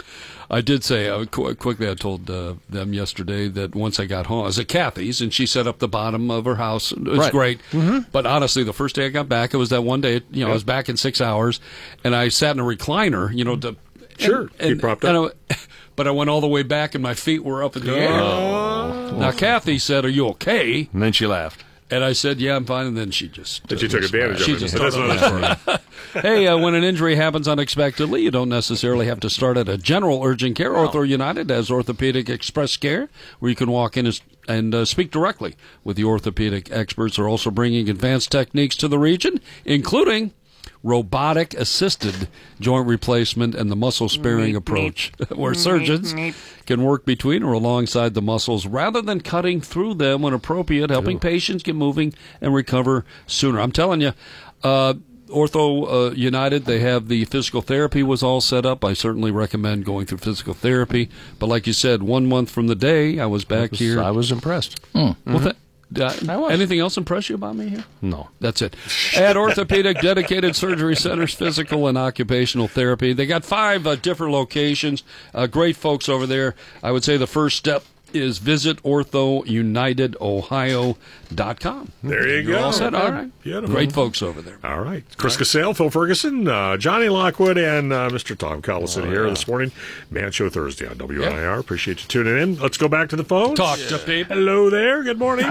I did say, uh, qu- quickly, I told uh, them yesterday that once I got home, I was at Kathy's, and she set up the bottom of her house. It was Right. great. Mhm. But honestly, the first day I got back, it was that one day, you know, I was back in six hours, and I sat in a recliner, you know, to, Sure, and, keep propped and up. I- but I went all the way back, and my feet were up in the air. Now, Kathy said, "Are you okay?" And then she laughed. And I said, "Yeah, I'm fine." And then she just But you took advantage she of it. just That's totally another story. Hey, uh, when an injury happens unexpectedly, you don't necessarily have to start at a general urgent care. Ortho United has Orthopedic Express Care, where you can walk in and, and uh, speak directly with the orthopedic experts. They're also bringing advanced techniques to the region, including robotic-assisted joint replacement and the muscle-sparing approach, where surgeons can work between or alongside the muscles rather than cutting through them when appropriate, helping patients get moving and recover sooner. I'm telling you, uh, Ortho uh, United, they have the physical therapy was all set up. I certainly recommend going through physical therapy. But like you said, one month from the day I was back was- here. I was impressed. Well, th- uh, I was. anything else impress you about me here? No. That's it. At Orthopedic Dedicated Surgery Centers, Physical and Occupational Therapy. They got five uh, different locations. Uh, great folks over there. I would say the first step is visit ortho united ohio dot com. There you You're go. all set? All right. Beautiful. Great folks over there. All right. Chris Casale, Phil Ferguson, uh, Johnny Lockwood, and uh, Mister Tom Collison Oh, here yeah. this morning. Man Show Thursday on W N I R. Appreciate you tuning in. Let's go back to the phone. Talk to people. Hello there. Good morning.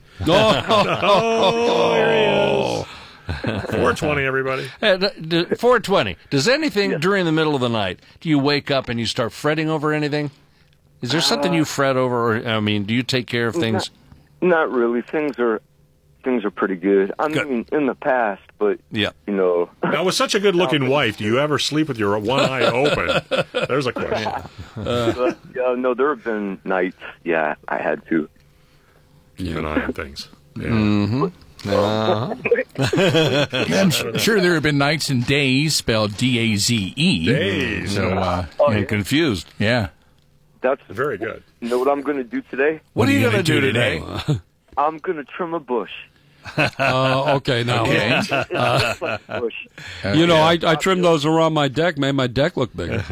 oh, there he is. four twenty, everybody. Uh, d- d- four twenty. Does anything during the middle of the night, do you wake up and you start fretting over anything? Is there something you fret over? Or, I mean, do you take care of things? Not, not really. Things are things are pretty good. I mean, in the past, but yeah, you know. Now, with such a good-looking wife, do you ever sleep with your one eye open? There's a question. Uh, but, yeah, no, there have been nights. Yeah, I had to. Keep an eye on things. Yeah. Mm-hmm. Uh-huh. I'm s- sure there have been nights and days spelled D A Z E. Days. So, uh, Oh, yeah. yeah. confused. Yeah. That's very good. You know what I'm going to do today? What, are you going to do today? I'm going to trim a bush. Uh, okay, now. Okay. Uh, bush. you know, I, I trimmed those around my deck, made my deck look bigger.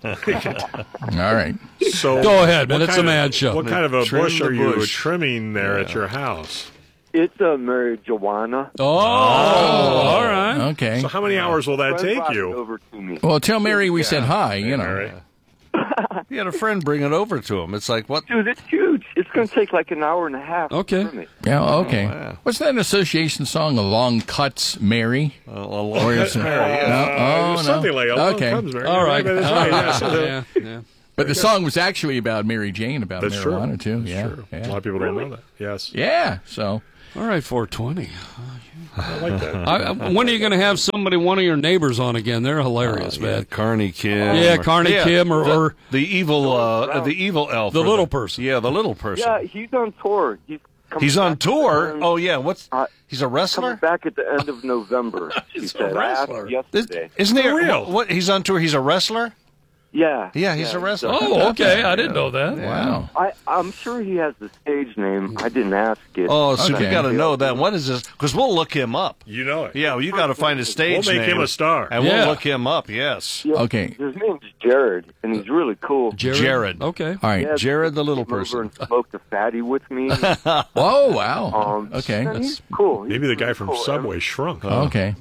All right. So Go ahead, man. what It's kind a of- mad show. What kind of a Trim bush the are you bush. trimming there at Yeah. your house? It's a marijuana. Oh, all right. Okay. So how many hours will that Friend take brought it you? Over to me. Well, tell Mary we said hi, you know. Mary. You had a friend bring it over to him. It's like, what? Dude, it's huge. It's going to take like an hour and a half. Okay. To trim it. Yeah, okay. Oh, yeah. What's that an association song, A Long Cuts Mary? Uh, a long Or is- Cuts Mary, yeah. No? Oh, no. Something like a long Okay. comes, Mary. All right. That's right. Yeah, so- yeah, yeah. But the song was actually about Mary Jane, about That's true. marijuana, too. That's Yeah. true. yeah. A lot of people don't know that. Yes. Yeah, so. All right, four twenty. I like that. I, I- when are you going to have somebody, one of your neighbors on again? They're hilarious, Uh, yeah, man. Carney Kim. Yeah, or- Carney Kim or- the, or- the evil, uh, the evil elf, The or little person. Yeah, the little person. Yeah, he's on tour. He's coming He's on back tour. and- Oh yeah, what's? Uh, He's a Coming wrestler. back at the end of November. She He's a said. I asked wrestler. him yesterday. Isn't he? For real? What, what? He's on tour. He's a wrestler. Yeah. Yeah, he's a wrestler. Oh, okay. I didn't know that. Wow. I, I'm sure he has the stage name. I didn't ask it. Oh, so Okay. you got to know that. What is this? Because we'll look him up. You know it. Yeah, well, you got to find his stage We'll make name. him a star. and Yeah. we'll look him up. Yes, Yeah, Okay. His name's Jared, and he's really cool. Jared. Jared. Okay. All right. Yeah, Jared, the little came over person. and smoked a fatty with me. Oh, wow. Um, Okay. and he's cool. He's Maybe the guy really from cool. Subway shrunk. Okay.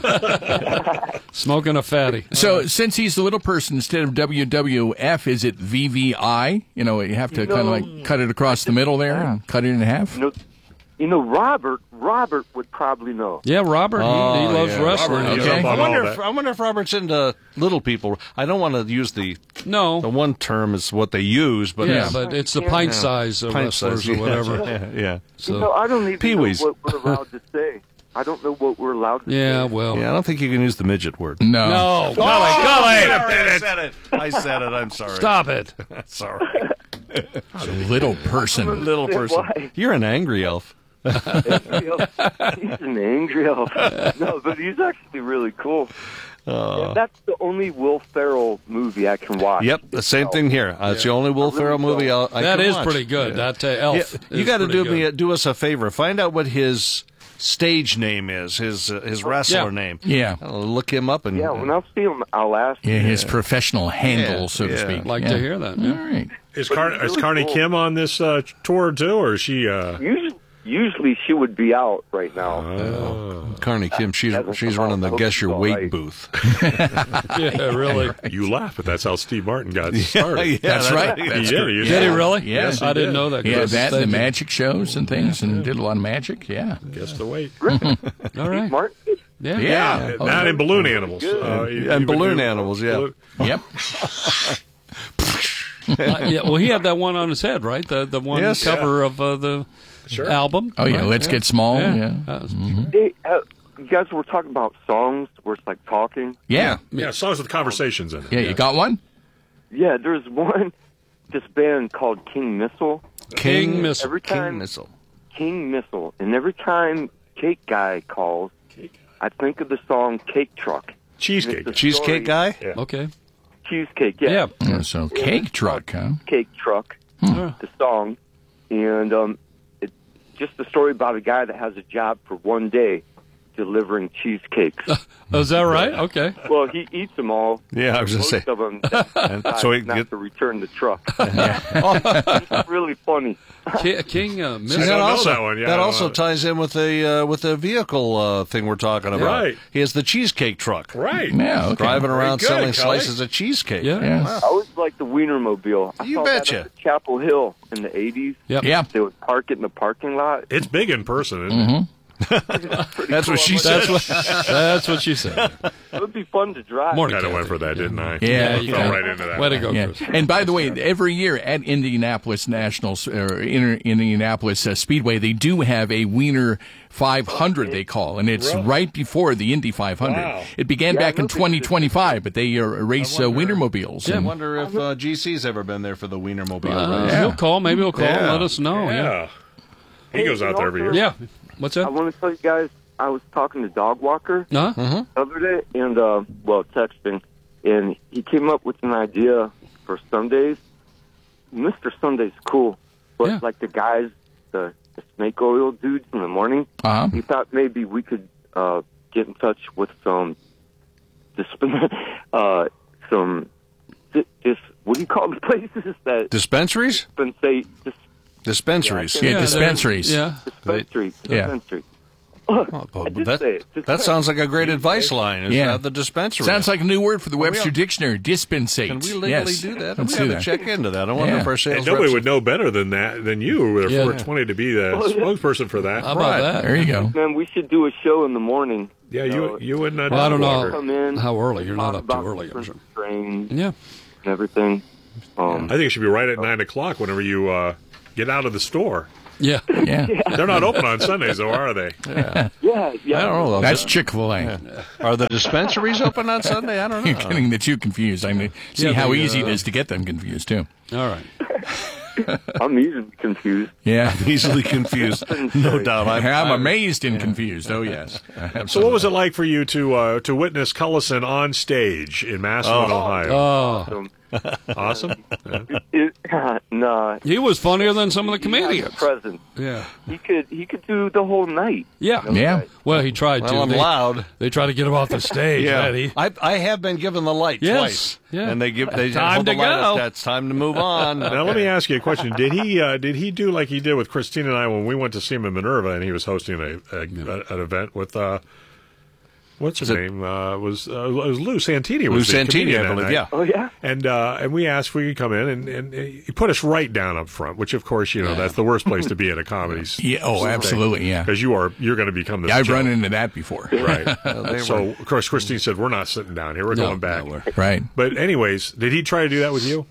Smoking a fatty. So, since he's the little person, instead of W W F, is it V V I? You know, you have to You kind of know- like cut it across the middle there and cut it in half? You know, you know, Robert. Robert would probably know. Yeah, Robert, he, Oh, he loves yeah. wrestling. Robert, Okay. he's up I on wonder all if that. I wonder if Robert's into little people. I don't want to use the No. the one term is what they use, but yeah, it's but it's the pint Yeah. size of pint wrestlers size, or yeah. whatever. Yeah, yeah. So, You know, I don't even Pee-wees. know what we're allowed to say. I don't know what we're allowed to yeah, say. well. Yeah, I don't think you can use the midget word. No. No, Oh, golly, golly. I said it. I said it. I'm sorry. Stop it. Sorry. Little person. Little person. Why? You're an angry elf. He's an angry elf. No, but he's actually really cool. Uh, Yeah, that's the only Will Ferrell movie I can watch. Yep, the same thing here. Uh, It's the only Will really Ferrell movie I'll, I That can is watch. pretty good. Yeah. That uh, Elf. Yeah, you is got to pretty do me good. do us a favor. Find out what his stage name is. His uh, his wrestler Yeah. name. Yeah. I'll look him up and. Yeah, when I see him, I'll ask. Yeah, him. his professional handle, Yeah, so to yeah. speak. I'd like Yeah. to hear that. All Yeah. right. Is, But Car- he's is really Carney cool. Kim on this uh, tour too, or is she? Uh... Usually, usually she would be out right now. Oh. Carney Kim, she's Hasn't she's come running out. the I guess hope your she's weight all right. booth. Yeah, really. You laugh, but that's how Steve Martin got started. yeah, That's right. He That's did. correct. He Did he really? Yes, I he didn't did. know that. He had Chris. that and the Thank you. magic shows and things and did a lot of magic. Yeah. Guess the weight. All right. Martin? Yeah. Yeah. Uh, Not in balloon animals. Uh, he- he And would balloon do- animals, yeah. balloon- Yep. Uh, yeah. Well, he had that one on his head, right? The the one Yes. cover of uh, the Sure. album. Oh, yeah. right? Let's get small. Yeah. Yeah. That was- Hey, uh, you guys were talking about songs where it's like talking. Yeah. Yeah, songs with conversations in it. Yeah, you got one? Yeah, there's one, this band called King Missile. King Missile. Every time, King Missile. King Missile. And every time Cake Guy calls, I think of the song Cake Truck. Cheesecake. It's a Cheesecake story- guy? Yeah. Okay. Cheesecake, yeah. Yeah. Yeah, so cake truck, huh? Cake Truck, Hmm. the song. And um, it's just a story about a guy that has a job for one day delivering cheesecakes. Oh, is that right? Okay. Well, he eats them all. Yeah, I was gonna Most say. of them. And so he not get- to return the truck. It's really funny. Ki- King uh, See, Missile. that don't know also that one. Yeah, I that don't also know it. ties in with the uh, with the vehicle uh, thing we're talking about. Right. He has the cheesecake truck. Right. Yeah, okay. Driving Very around good, selling Kelly. slices of cheesecake. Yeah. Yeah. I always liked the Wienermobile. I You saw betcha. that at Chapel Hill in the eighties. Yep. Yeah. They would park it in the parking lot. It's big in person, isn't Mm-hmm. it? That's what she That's said. what, that's what she said. It would be fun to drive. I kind of went for that, didn't I? Yeah, I you fell got- right into that. Way to go, Yeah. Chris. And by the way, every year at Indianapolis Nationals or Inter- Indianapolis uh, Speedway, they do have a Wiener five hundred. They call, and it's Really? right before the Indy five hundred. Wow. It began Yeah, back in nobody- twenty twenty-five, but they uh, race uh, Wienermobiles. I and- wonder if uh, G C's ever been there for the Wienermobile Uh, race. He'll call. Maybe he'll call. and Yeah. Let us know. Yeah. Yeah. He Hey, goes out and there every also- year. Yeah. What's I that? want to tell you guys, I was talking to Dog Walker Huh? the other day, and, uh, well, texting, and he came up with an idea for Sundays. Mister Sunday's cool, but Yeah. like the guys, the, the snake oil dudes in the morning, Uh-huh. he thought maybe we could uh, get in touch with some, disp- uh, some, dis, what do you call the places that Dispensaries? dispensate, dis, Dispensaries. Yeah, Yeah, Yeah, dispensaries. Yeah. dispensary, Yeah. dispensary. Oh, I but did that, say it. Just that say it. sounds like a great advice line. Is Yeah. that the dispensary? Sounds like a new word for the we Webster all- Dictionary. Dispensate. Can we legally Yes. do that? Let's we do have that. to check into that. I wonder Yeah. if our sales And nobody reps- would know better than that than you with a Yeah. four twenty to be the Oh, yeah. spokesperson for that. How about Right. that? There you go. Man, we should do a show in the morning. Yeah, you you and uh, Well, I don't Dog know Walker. Come in, how early. You're not talk up too about early, I'm different sure. strains Yeah. and everything. Um, I think it should be right at nine o'clock whenever you uh, get out of the store. Yeah. Yeah. They're not open on Sundays, though, are they? Yeah. yeah, yeah. I don't know. That's Chick-fil-A. Are the dispensaries open on Sunday? I don't know. You're getting the two confused. I mean, see Yeah, how the, easy uh, it is to get them confused, too. All right. I'm easily confused. Yeah. Easily confused. No doubt. I'm, I'm, amazed and confused. Oh, yes. So, what was it like for you to uh, to witness Cullison on stage in Massillon, Oh. Ohio? Oh. Um, Awesome. Yeah. it, nah, He was funnier than some of the comedians. present. Yeah. He could he could do the whole night. Yeah. Yeah. Well, he tried to. Well, I'm they, loud. They tried to get him off the stage. Yeah, man. He, I, I have been given the light Yes, twice, yeah. and they give they Time hold the to light up. go. That's time to move on. Now, let me ask you a question. Did he uh, did he do like he did with Christine and I when we went to see him in Minerva, and he was hosting a, a, a an event with uh, what's his Is it- name? Uh, was uh, it was Lou Santini? Lou Was the Santini, comedian I that believe. night. Yeah. Oh yeah. And uh, and we asked if we could come in, and, and he put us right down up front, which of course you know that's the worst place to be at a comedy. Yeah, oh, absolutely, yeah. Because you are you're going to become the Yeah, I've joke. run into that before. Right. they so were- of course Christine said we're not sitting down here. We're No, going back. no, we're- Right. But anyways, did he try to do that with you?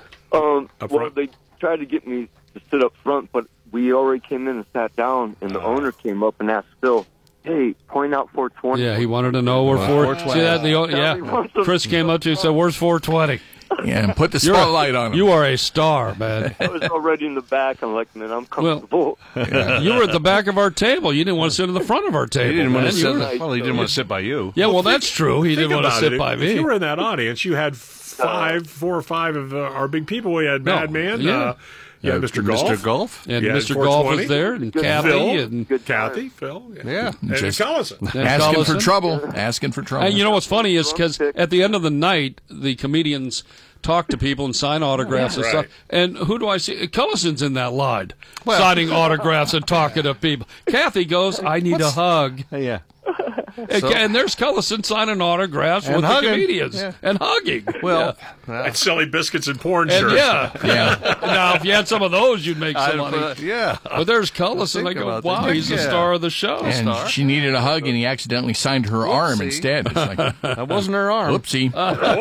Um, Up well, front? they tried to get me to sit up front, but we already came in and sat down, and the owner came up and asked Phil, "Hey, point out four twenty." yeah, he wanted to know where four. See that? The, yeah. Chris came up to you and said, "Where's four twenty?" Yeah, and put the You're a- spotlight on him. You are a star, man. I was already in the back. I'm like, man, I'm comfortable. You were at the back of our table. You didn't want to sit in the front of our table. He didn't want man. to You sit. were- Well, he didn't want to sit by you. Yeah, well, that's true. He Think didn't want to about sit it. by If me. you were in that audience, you had five, four or five of uh, our big people. We had No, Madman. yeah. Uh, you had Uh, Mister Mister Golf. Golf? And You had Mister Golf was 420. there, and Good Kathy, Phil. and, Good Kathy, time. Phil. Yeah. Yeah. And Just- Collison. and asking for Collison. trouble. Asking for trouble. And you know what's funny is because at the end of the night, the comedians talk to people and sign autographs and Right. stuff. And who do I see? Cullison's in that line, Well- signing autographs and talking to people. Kathy goes, "I need a hug." Yeah. And, So- and there's Cullison signing autographs And with hugging. the comedians Yeah. and hugging. Well, And Silly Biscuits and porn and shirts. yeah, Yeah. now, if you had some of those, you'd make some I- money. uh, yeah. But there's Cullison. I Think go, about wow, that. he's the Yeah. star of the show. And star. she needed a hug, and he accidentally signed her arm Whoopsie. instead. It's like, That wasn't her arm. whoopsie.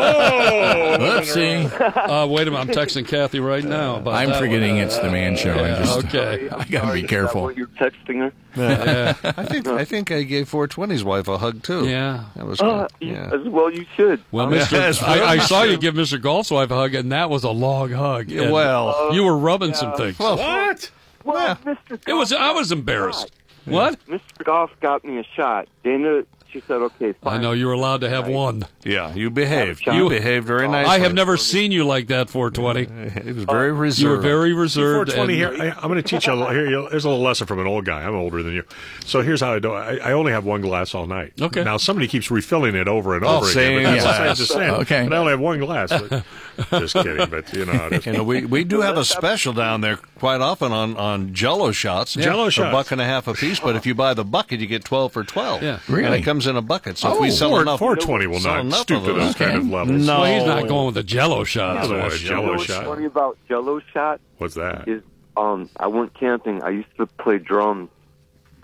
Whoa! Whoopsie. Uh, wait a minute, I'm texting Kathy right now. About I'm that forgetting one. it's the man show. I Yeah, just, okay. I got to be Is that careful. what you're texting her? Yeah. I think I think I gave four twenty's wife a hug too. Yeah. That was Uh, good. Yeah. As well, you should. Well, Um, Mister Yes, I, I well, saw you you give Mister Golf's wife a hug, and that was a long hug. And Well, you were rubbing some things. What? well, Mister it was. I was embarrassed. What? Mister Goff got me a shot. Dana, she said, "Okay, fine." I know you were allowed to have one. yeah, you behaved. You- You behaved very nicely. I have never seen you like that. four twenty. It was very reserved. You were very reserved. four twenty and- here. I, I'm going to teach you. A, little- here, you- here's a little lesson from an old guy. I'm older than you. So here's how I do it. I, I only have one glass all night. Okay. Now somebody keeps refilling it over and Oh, over same again. But that's glass. what I'm just saying. Okay. But I only have one glass. But, just kidding. But you know how it is. You know, we, we do have a special down there quite often on, on Jello shots. Jello a shots. buck and a half a piece. But if you buy the bucket, you get twelve for twelve. Yeah. And Really? it comes in a bucket. So if Oh, we sell four- enough, four twenty will sell not enough stoop of to those those. kind of levels. No. Well, he's not going with the Jello I shots. don't want a You know Jello what's shot. funny about Jello shot What's that? is um, I went camping. I used to play drums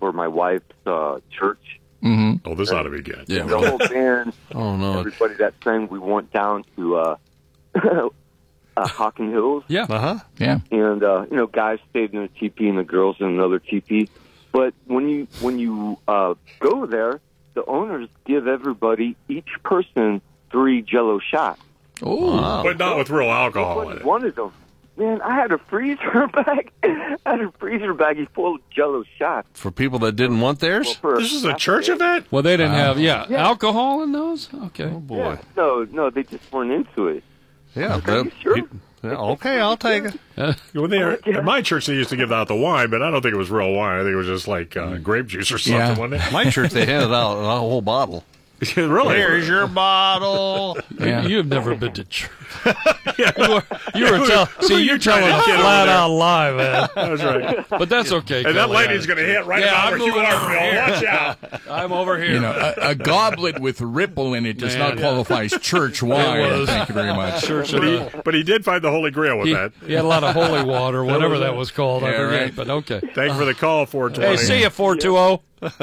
for my wife's uh, church. Mm-hmm. Oh, this ought to be good. Yeah, the whole band. Oh no! Everybody that sang, we went down to uh, uh, Hocking Hills. Yeah. Uh huh. Yeah. And uh, you know, guys stayed in a teepee and the girls in another teepee. But when you when you uh, go there, the owners give everybody, each person, three Jello shots. Oh, wow. But not with real alcohol in it. One of them. Man, I had a freezer bag. I had a freezer baggie full of Jello shots. For people that didn't want theirs? Well, for This is a church event? Well, they didn't Wow. have, yeah, Yeah. alcohol in those? Okay. Oh, boy. Yeah, no, no, they just weren't into it. Yeah. Are that- you sure? he- yeah, okay, I'll take it. When they are, at my church, they used to give out the wine, but I don't think it was real wine. I think it was just like uh, grape juice or something, Yeah. wasn't it? My church, they handed out a whole bottle. Really? Here's your bottle. Yeah. You've never been to church. Yeah. You were, you were tell, Who see, are you're you trying telling to a kid over flat there? out lie, man. That's right. But that's okay. And that Kelly. lightning's going to hit right Yeah, about I'm where you moving are, over Phil. here. Watch out. I'm over here. You know, a, a goblet with ripple in it does Man, not yeah. qualify as church wine. It was. Thank you very much. Church But of he, the- but he did find the Holy Grail with he, that. he had a lot of holy water, whatever that was called. I Yeah, forget, right. but okay. Thank you for the call, four twenty. Hey, see you, four two zero.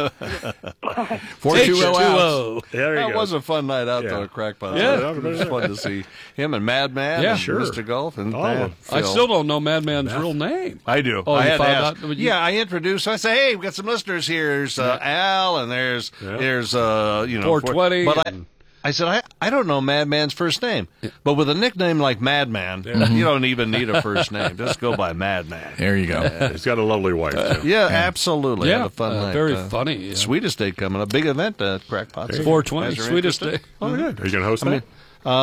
four two zero oh. There you That go. was a fun night out Yeah. there at Crackpot. Yeah. It was fun to see him and Madman Yeah. and Sure. Mister Golf and All of man, them. I Phil. still don't know Madman's real name. I do. Oh, I you had to found ask. out? You- Yeah, I introduced. I say, hey, we've got some listeners here. There's uh, Al, and there's Yeah. there's uh, you know, four twenty But I, and- I said, I, I don't know Madman's first name, but with a nickname like Madman, you don't even need a first name. Just go by Madman. There you go. He's got a lovely wife, too. Yeah, absolutely. Yeah, Had a fun uh, night. very Uh, funny, yeah. Sweetest Day coming up. Big event at Crackpot. four twenty, Guys are sweetest interested? day. Oh, good. Are you going to host I that? mean,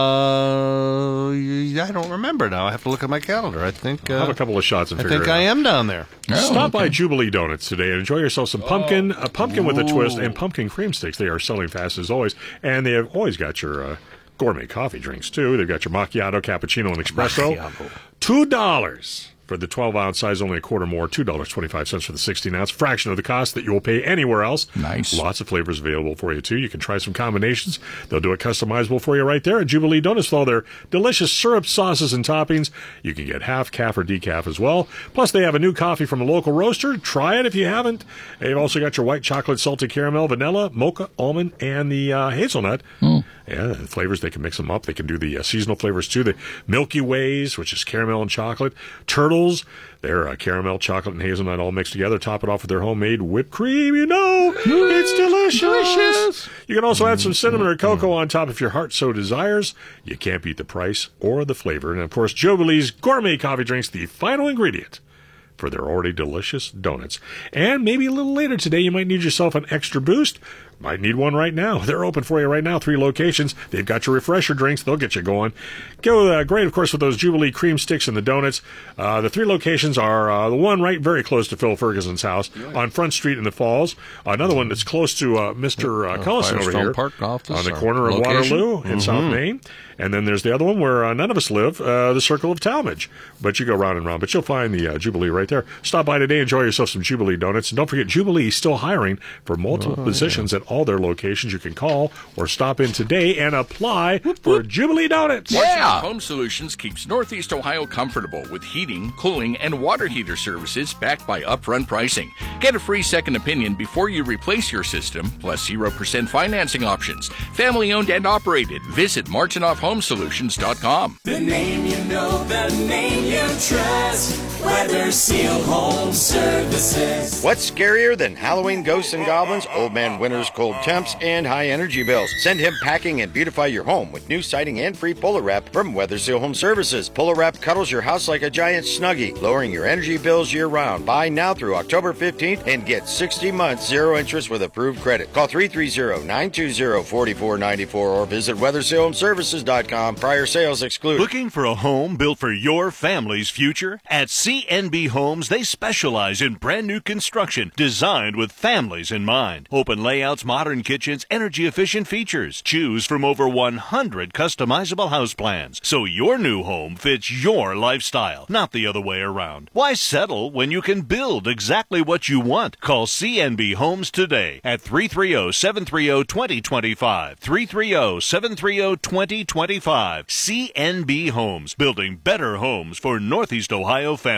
uh, y- I don't remember now. I have to look at my calendar. I think. Uh, I'll have a couple of shots and I figure think it I out. am down there. Stop by Jubilee Donuts today and enjoy yourself some pumpkin, a pumpkin with a twist, and pumpkin cream sticks. They are selling fast as always, and they have always got your uh, gourmet coffee drinks too. They've got your macchiato, cappuccino, and espresso. Macchiato. Two dollars for the twelve ounce size, only a quarter more. Two dollars twenty five cents for the sixteen ounce, fraction of the cost that you will pay anywhere else. Nice. Lots of flavors available for you too. You can try some combinations. They'll do it customizable for you right there at Jubilee Donuts with all their delicious syrup, sauces, and toppings. You can get half, calf, or decaf as well. Plus, they have a new coffee from a local roaster. Try it if you haven't. They've also got your white chocolate, salted caramel, vanilla, mocha, almond, and the uh, hazelnut. Mm. Yeah, the flavors, they can mix them up. They can do the uh, seasonal flavors too. The Milky Ways, which is caramel and chocolate. Turtles, they're uh, caramel, chocolate, and hazelnut all mixed together. Top it off with their homemade whipped cream. You know, it's delicious. delicious. You can also add some cinnamon or cocoa on top if your heart so desires. You can't beat the price or the flavor. And of course, Jubilee's gourmet coffee drinks, the final ingredient for their already delicious donuts. And maybe a little later today, you might need yourself an extra boost. Might need one right now. They're open for you right now. Three locations. They've got your refresher drinks. They'll get you going. Go uh, great, of course, with those Jubilee cream sticks and the donuts. Uh, the three locations are uh, the one right very close to Phil Ferguson's house on Front Street in the Falls. Another one that's close to uh, Mister Uh, Collison over Firestone here Park office, on the our corner of location. Waterloo in Mhm. South Main. And then there's the other one where uh, none of us live, uh, the Circle of Talmadge. But you go round and round. But you'll find the uh, Jubilee right there. Stop by today. Enjoy yourself some Jubilee donuts. And don't forget, Jubilee is still hiring for multiple Oh, positions at all their locations. You can call or stop in today and apply for Jubilee Donuts. Yeah! Home Solutions keeps Northeast Ohio comfortable with heating, cooling, and water heater services backed by upfront pricing. Get a free second opinion before you replace your system, plus zero percent financing options. Family owned and operated. Visit martinoff home solutions dot com. The name you know, the name you trust. Weather Seal Home Services. What's scarier than Halloween ghosts and goblins, Old Man Winter's cold temps, and high energy bills? Send him packing and beautify your home with new siding and free Polar Wrap from Weather Seal Home Services. Polar Wrap cuddles your house like a giant Snuggie, lowering your energy bills year round. Buy now through October fifteenth and get sixty months zero interest with approved credit. Call three three zero, nine two zero, four four nine four or visit weather seal home services dot com. Prior sales excluded. Looking for a home built for your family's future? At C N B Homes, they specialize in brand new construction designed with families in mind. Open layouts, modern kitchens, energy efficient features. Choose from over one hundred customizable house plans so your new home fits your lifestyle, not the other way around. Why settle when you can build exactly what you want? Call C N B Homes today at three three zero, seven three zero, two zero two five. three three zero, seven three zero, two zero two five. C N B Homes, building better homes for Northeast Ohio families.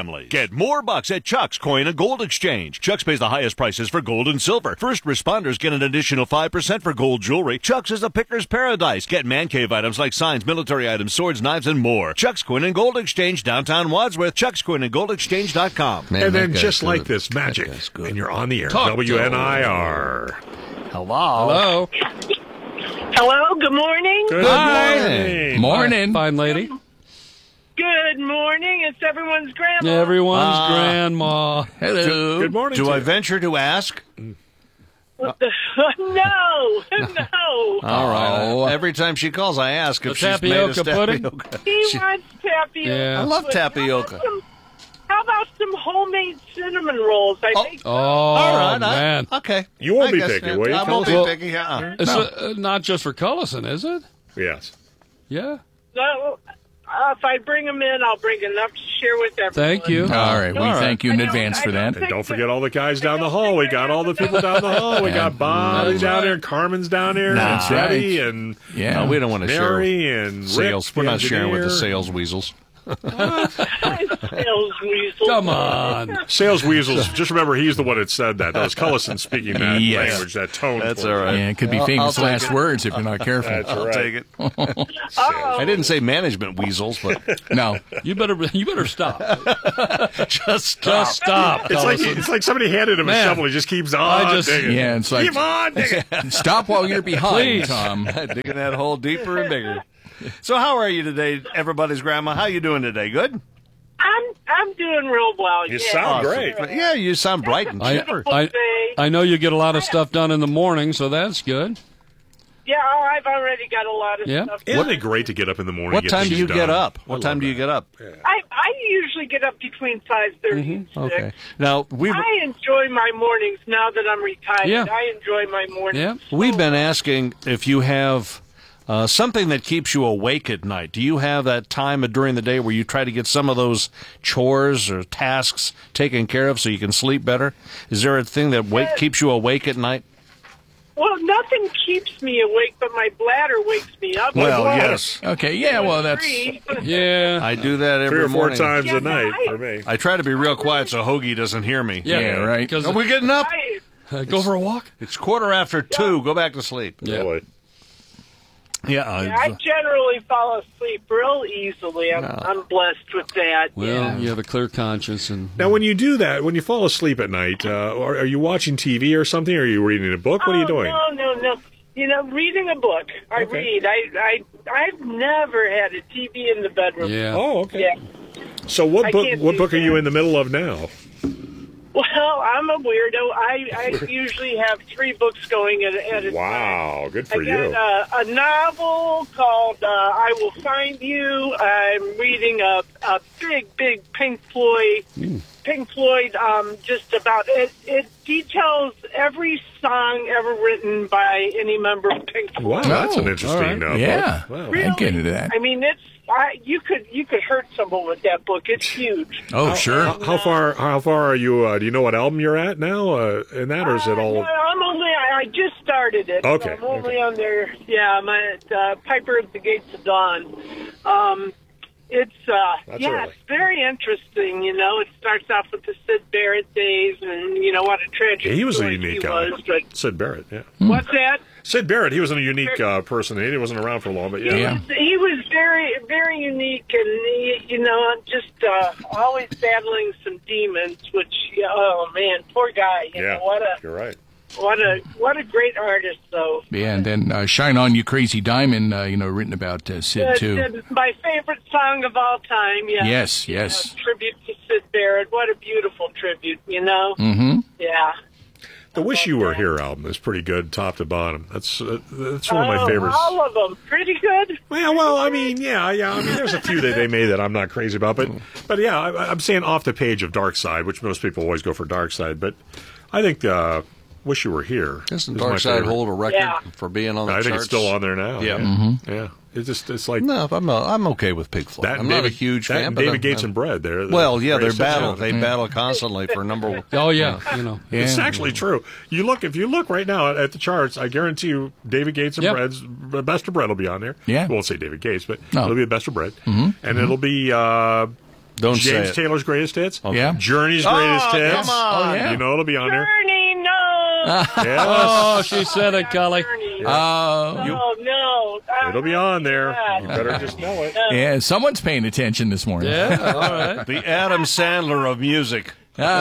family. Get more bucks at Chuck's Coin and Gold Exchange. Chuck's pays the highest prices for gold and silver. First responders get an additional five percent for gold jewelry. Chuck's is a picker's paradise. Get man cave items like signs, military items, swords, knives, and more. Chuck's Coin and Gold Exchange, downtown Wadsworth. Chuck's Coin and Gold Exchange dot com. Man, and then just like this, magic, and you're on the air. Talk W N I R. Hello. Hello. Hello, good morning. Good morning. Morning. Fine lady. Good morning. It's everyone's grandma. Everyone's Ah. grandma. Do, Good morning Do to I you. venture to ask? What the- no, no. All right. Every time she calls, I ask if The she's made us tapioca pudding? tapioca. He She- wants tapioca. Yeah. I love How about tapioca. some- How about some homemade cinnamon rolls? I think. Oh, All right. I- man. okay. You won't I be guess, picky, uh, will you, I won't be Well, picky. Uh-uh. It's No. uh, not just for Cullison, is it? Yes. Yeah. No, uh, if I bring them in, I'll bring enough to share with everyone. Thank you. All right, we All right. thank you in I don't- advance I for don't that. And don't forget all the guys down the hall. We got all the people down the hall. We Yeah. got Bobby That's down right. here, Carmen's down here, Nah. and That's Freddie, right. and Yeah. No, we don't want to share Mary, and Rick, sales. We're the not sharing with the engineer. sales weasels. Sales weasel. Come on. Sales weasels. Just remember, he's the one that said that. That was Cullison speaking that Yes. language, that tone. That's for all it. right. Yeah, it could be I'll- famous I'll take last it. words if you're not careful. That's I'll right. take it. Oh, I didn't say management weasels, but No. You better you better stop. just stop. Just stop. It's like Cullison. it's like somebody handed him Man. a shovel. He just keeps on I just- digging. Yeah, it's like Keep on digging. stop while you're behind, Please. Tom. Digging that hole deeper and bigger. So how are you today, everybody's grandma? How you doing today? Good? I'm I'm doing real well. You yeah. sound great. Yeah, you sound bright and I, chipper. I, I know you get a lot of stuff done in the morning, so that's good. Yeah, oh, I've already got a lot of Yeah. stuff. Isn't it great to get up in the morning? What get time do things you done? get up? I What love time do you that. get up? I I usually get up between five thirty and six. Okay. Now, we've, I enjoy my mornings now that I'm retired. Yeah. I enjoy my mornings. we've been asking if you have uh, something that keeps you awake at night. Do you have that time during the day where you try to get some of those chores or tasks taken care of so you can sleep better? Is there a thing that wake, keeps you awake at night? Well, nothing keeps me awake, but my bladder wakes me up. Well, yes. Okay, yeah, well, that's... Yeah. I do that every Three or four morning. times Yeah, a night I- for me. I try to be real quiet so Hoagie doesn't hear me. Yeah, Yeah, right. Because Are we getting up? I, uh, go for a walk. It's quarter after two. Go back to sleep. Yeah. Really. Yeah. uh, I generally fall asleep real easily. I'm, I'm blessed with that. Well, yeah. you have a clear conscience, and Now, when you do that, when you fall asleep at night, uh, are, are you watching T V or something? Or are you reading a book? What are you Oh, doing? No, no, no. You know, reading a book. I Okay. read. I, I, I've never had a T V in the bedroom. yeah. Oh, okay. Yeah. So, what I book? can't What do book are you that. in the middle of now? Well, I'm a weirdo. I, I usually have three books going at, at a time. Wow, good for I you. got uh, a novel called uh, I Will Find You. I'm reading a, a big, big Pink Floyd. Pink Floyd, um, just about it. It details every song ever written by any member of Pink Wow, Floyd. that's an Oh, interesting. all Uh, right. Yeah. book. Wow. Really? I'd get into that. I mean, it's I, you could you could hurt someone with that book. It's huge. Oh, sure. How, how far? How far are you? Uh, do you know what album you're at now? Uh, in that, or is it all? Uh, I'm only. I, I just started it. Okay, So I'm only on there. Yeah, I'm at uh, Piper at the Gates of Dawn. Um, it's uh, That's yeah, early. it's very interesting. You know, it starts off with the Sid Barrett days, and you know what a tragic. Yeah, he was a story unique he guy. was, but Sid Barrett. Yeah. what's that? Sid Barrett. He was a unique uh, person. He wasn't around for long, but yeah. He was, he was very, very unique, and he, you know, just uh, always battling some demons. Which, oh man, poor guy. You Yeah, know, what a you're right. what a what a great artist, though. Yeah, and then uh, Shine On You Crazy Diamond, uh, you know, written about uh, Sid, Uh, too. Sid, my favorite song of all time. Yeah. Yes, yes. Uh, tribute to Sid Barrett. What a beautiful tribute. You know. Mm-hmm. Yeah. The "Wish You Were Here" album is pretty good, top to bottom. That's uh, that's one of my Oh, favorites. all of them, pretty good. Well, well, I mean, yeah, yeah. I mean, there's a few that they made that I'm not crazy about, but but yeah, I, I'm saying off the page of Dark Side, which most people always go for Dark Side, but I think uh, "Wish You Were Here" Doesn't is my Dark Side favorite. hold a record Yeah. for being on the I charts? think it's still on there now. Yeah. Yeah, Mhm. yeah. It's just it's like No, I'm uh, I'm okay with Pink Floyd. that. I'm and not a David, huge that fan. and but David I'm- Gates I'm- and Bread. They're the Well, yeah, they greatest hits battle. ever. They battle constantly for number. Oh yeah, you know. Yeah. It's actually true. You look if you look right now at, at the charts. I guarantee you, David Gates and Yep. Bread's Best of Bread will be on there. Yeah. I won't say David Gates, but No. it'll be Best of Bread, Mhm. and it'll be uh, Don't say James it. Taylor's greatest hits. Okay. Yeah. Journey's Oh, greatest come hits. on. Oh, yeah. You know it'll be on there. Journey, no. Yes. Oh, she said it, Cully. Oh, Oh, no. It'll be on there. You better just know it. yeah. Someone's paying attention this morning. Yeah, all right. The Adam Sandler of music.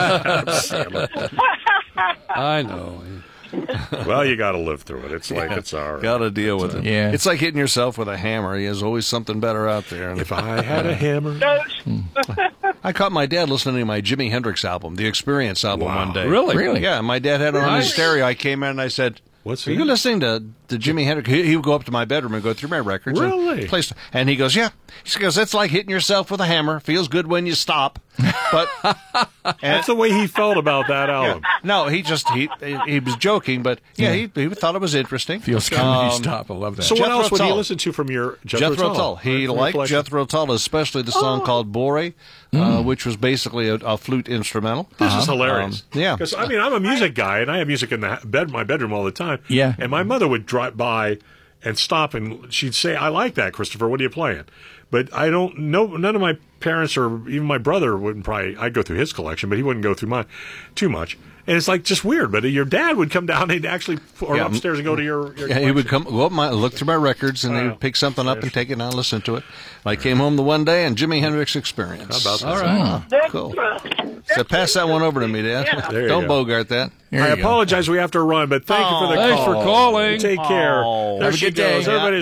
I know. Well, you got to live through it. It's like it's all right. Got to deal with it. Yeah. It's like hitting yourself with a hammer. There's always something better out there. If I had a hammer. I caught my dad listening to my Jimi Hendrix album, the Experience album, Wow. one day. Really? Really? Yeah, my dad had it on his Nice. stereo. I came in and I said, What's Are that? you listening to the Jimi Hendrix? He, he would go up to my bedroom and go through my records. Really? And, place, and he goes, yeah. He goes, it's like hitting yourself with a hammer. Feels good when you stop. But That's the way he felt about that album. no, he just he he was joking, but yeah, he, he thought it was interesting. Feels good when you Um, stop. I love that. So what Jethro else would he Tull. listen to from your Jethro, Jethro Tull. He From your liked collection? Jethro Tull, especially the song called Bore, uh, which was basically a, a flute instrumental. This is hilarious. Um, yeah. Because, I mean, I'm a music guy, and I have music in the bed, my bedroom all the time. Yeah. And my mother would drive by and stop, and she'd say, I like that, Christopher. What are you playing? But I don't know. None of my parents or even my brother wouldn't probably, I'd go through his collection, but he wouldn't go through mine too much. And it's like just weird. But your dad would come down, he'd actually, or Yeah, upstairs and go to your, your Yeah, he would come go up my look through my records and he would pick something up and take it out and listen to it. I came home the one day and Jimi Hendrix Experience. How about that? All right. That's, Cool. uh, So pass that one over to me, Dad. Yeah. There you Don't go. bogart that. There I you go. apologize. We have to run, but thank you for the Thanks call. for calling. Take care. Oh. There Have a she good day. goes. Everybody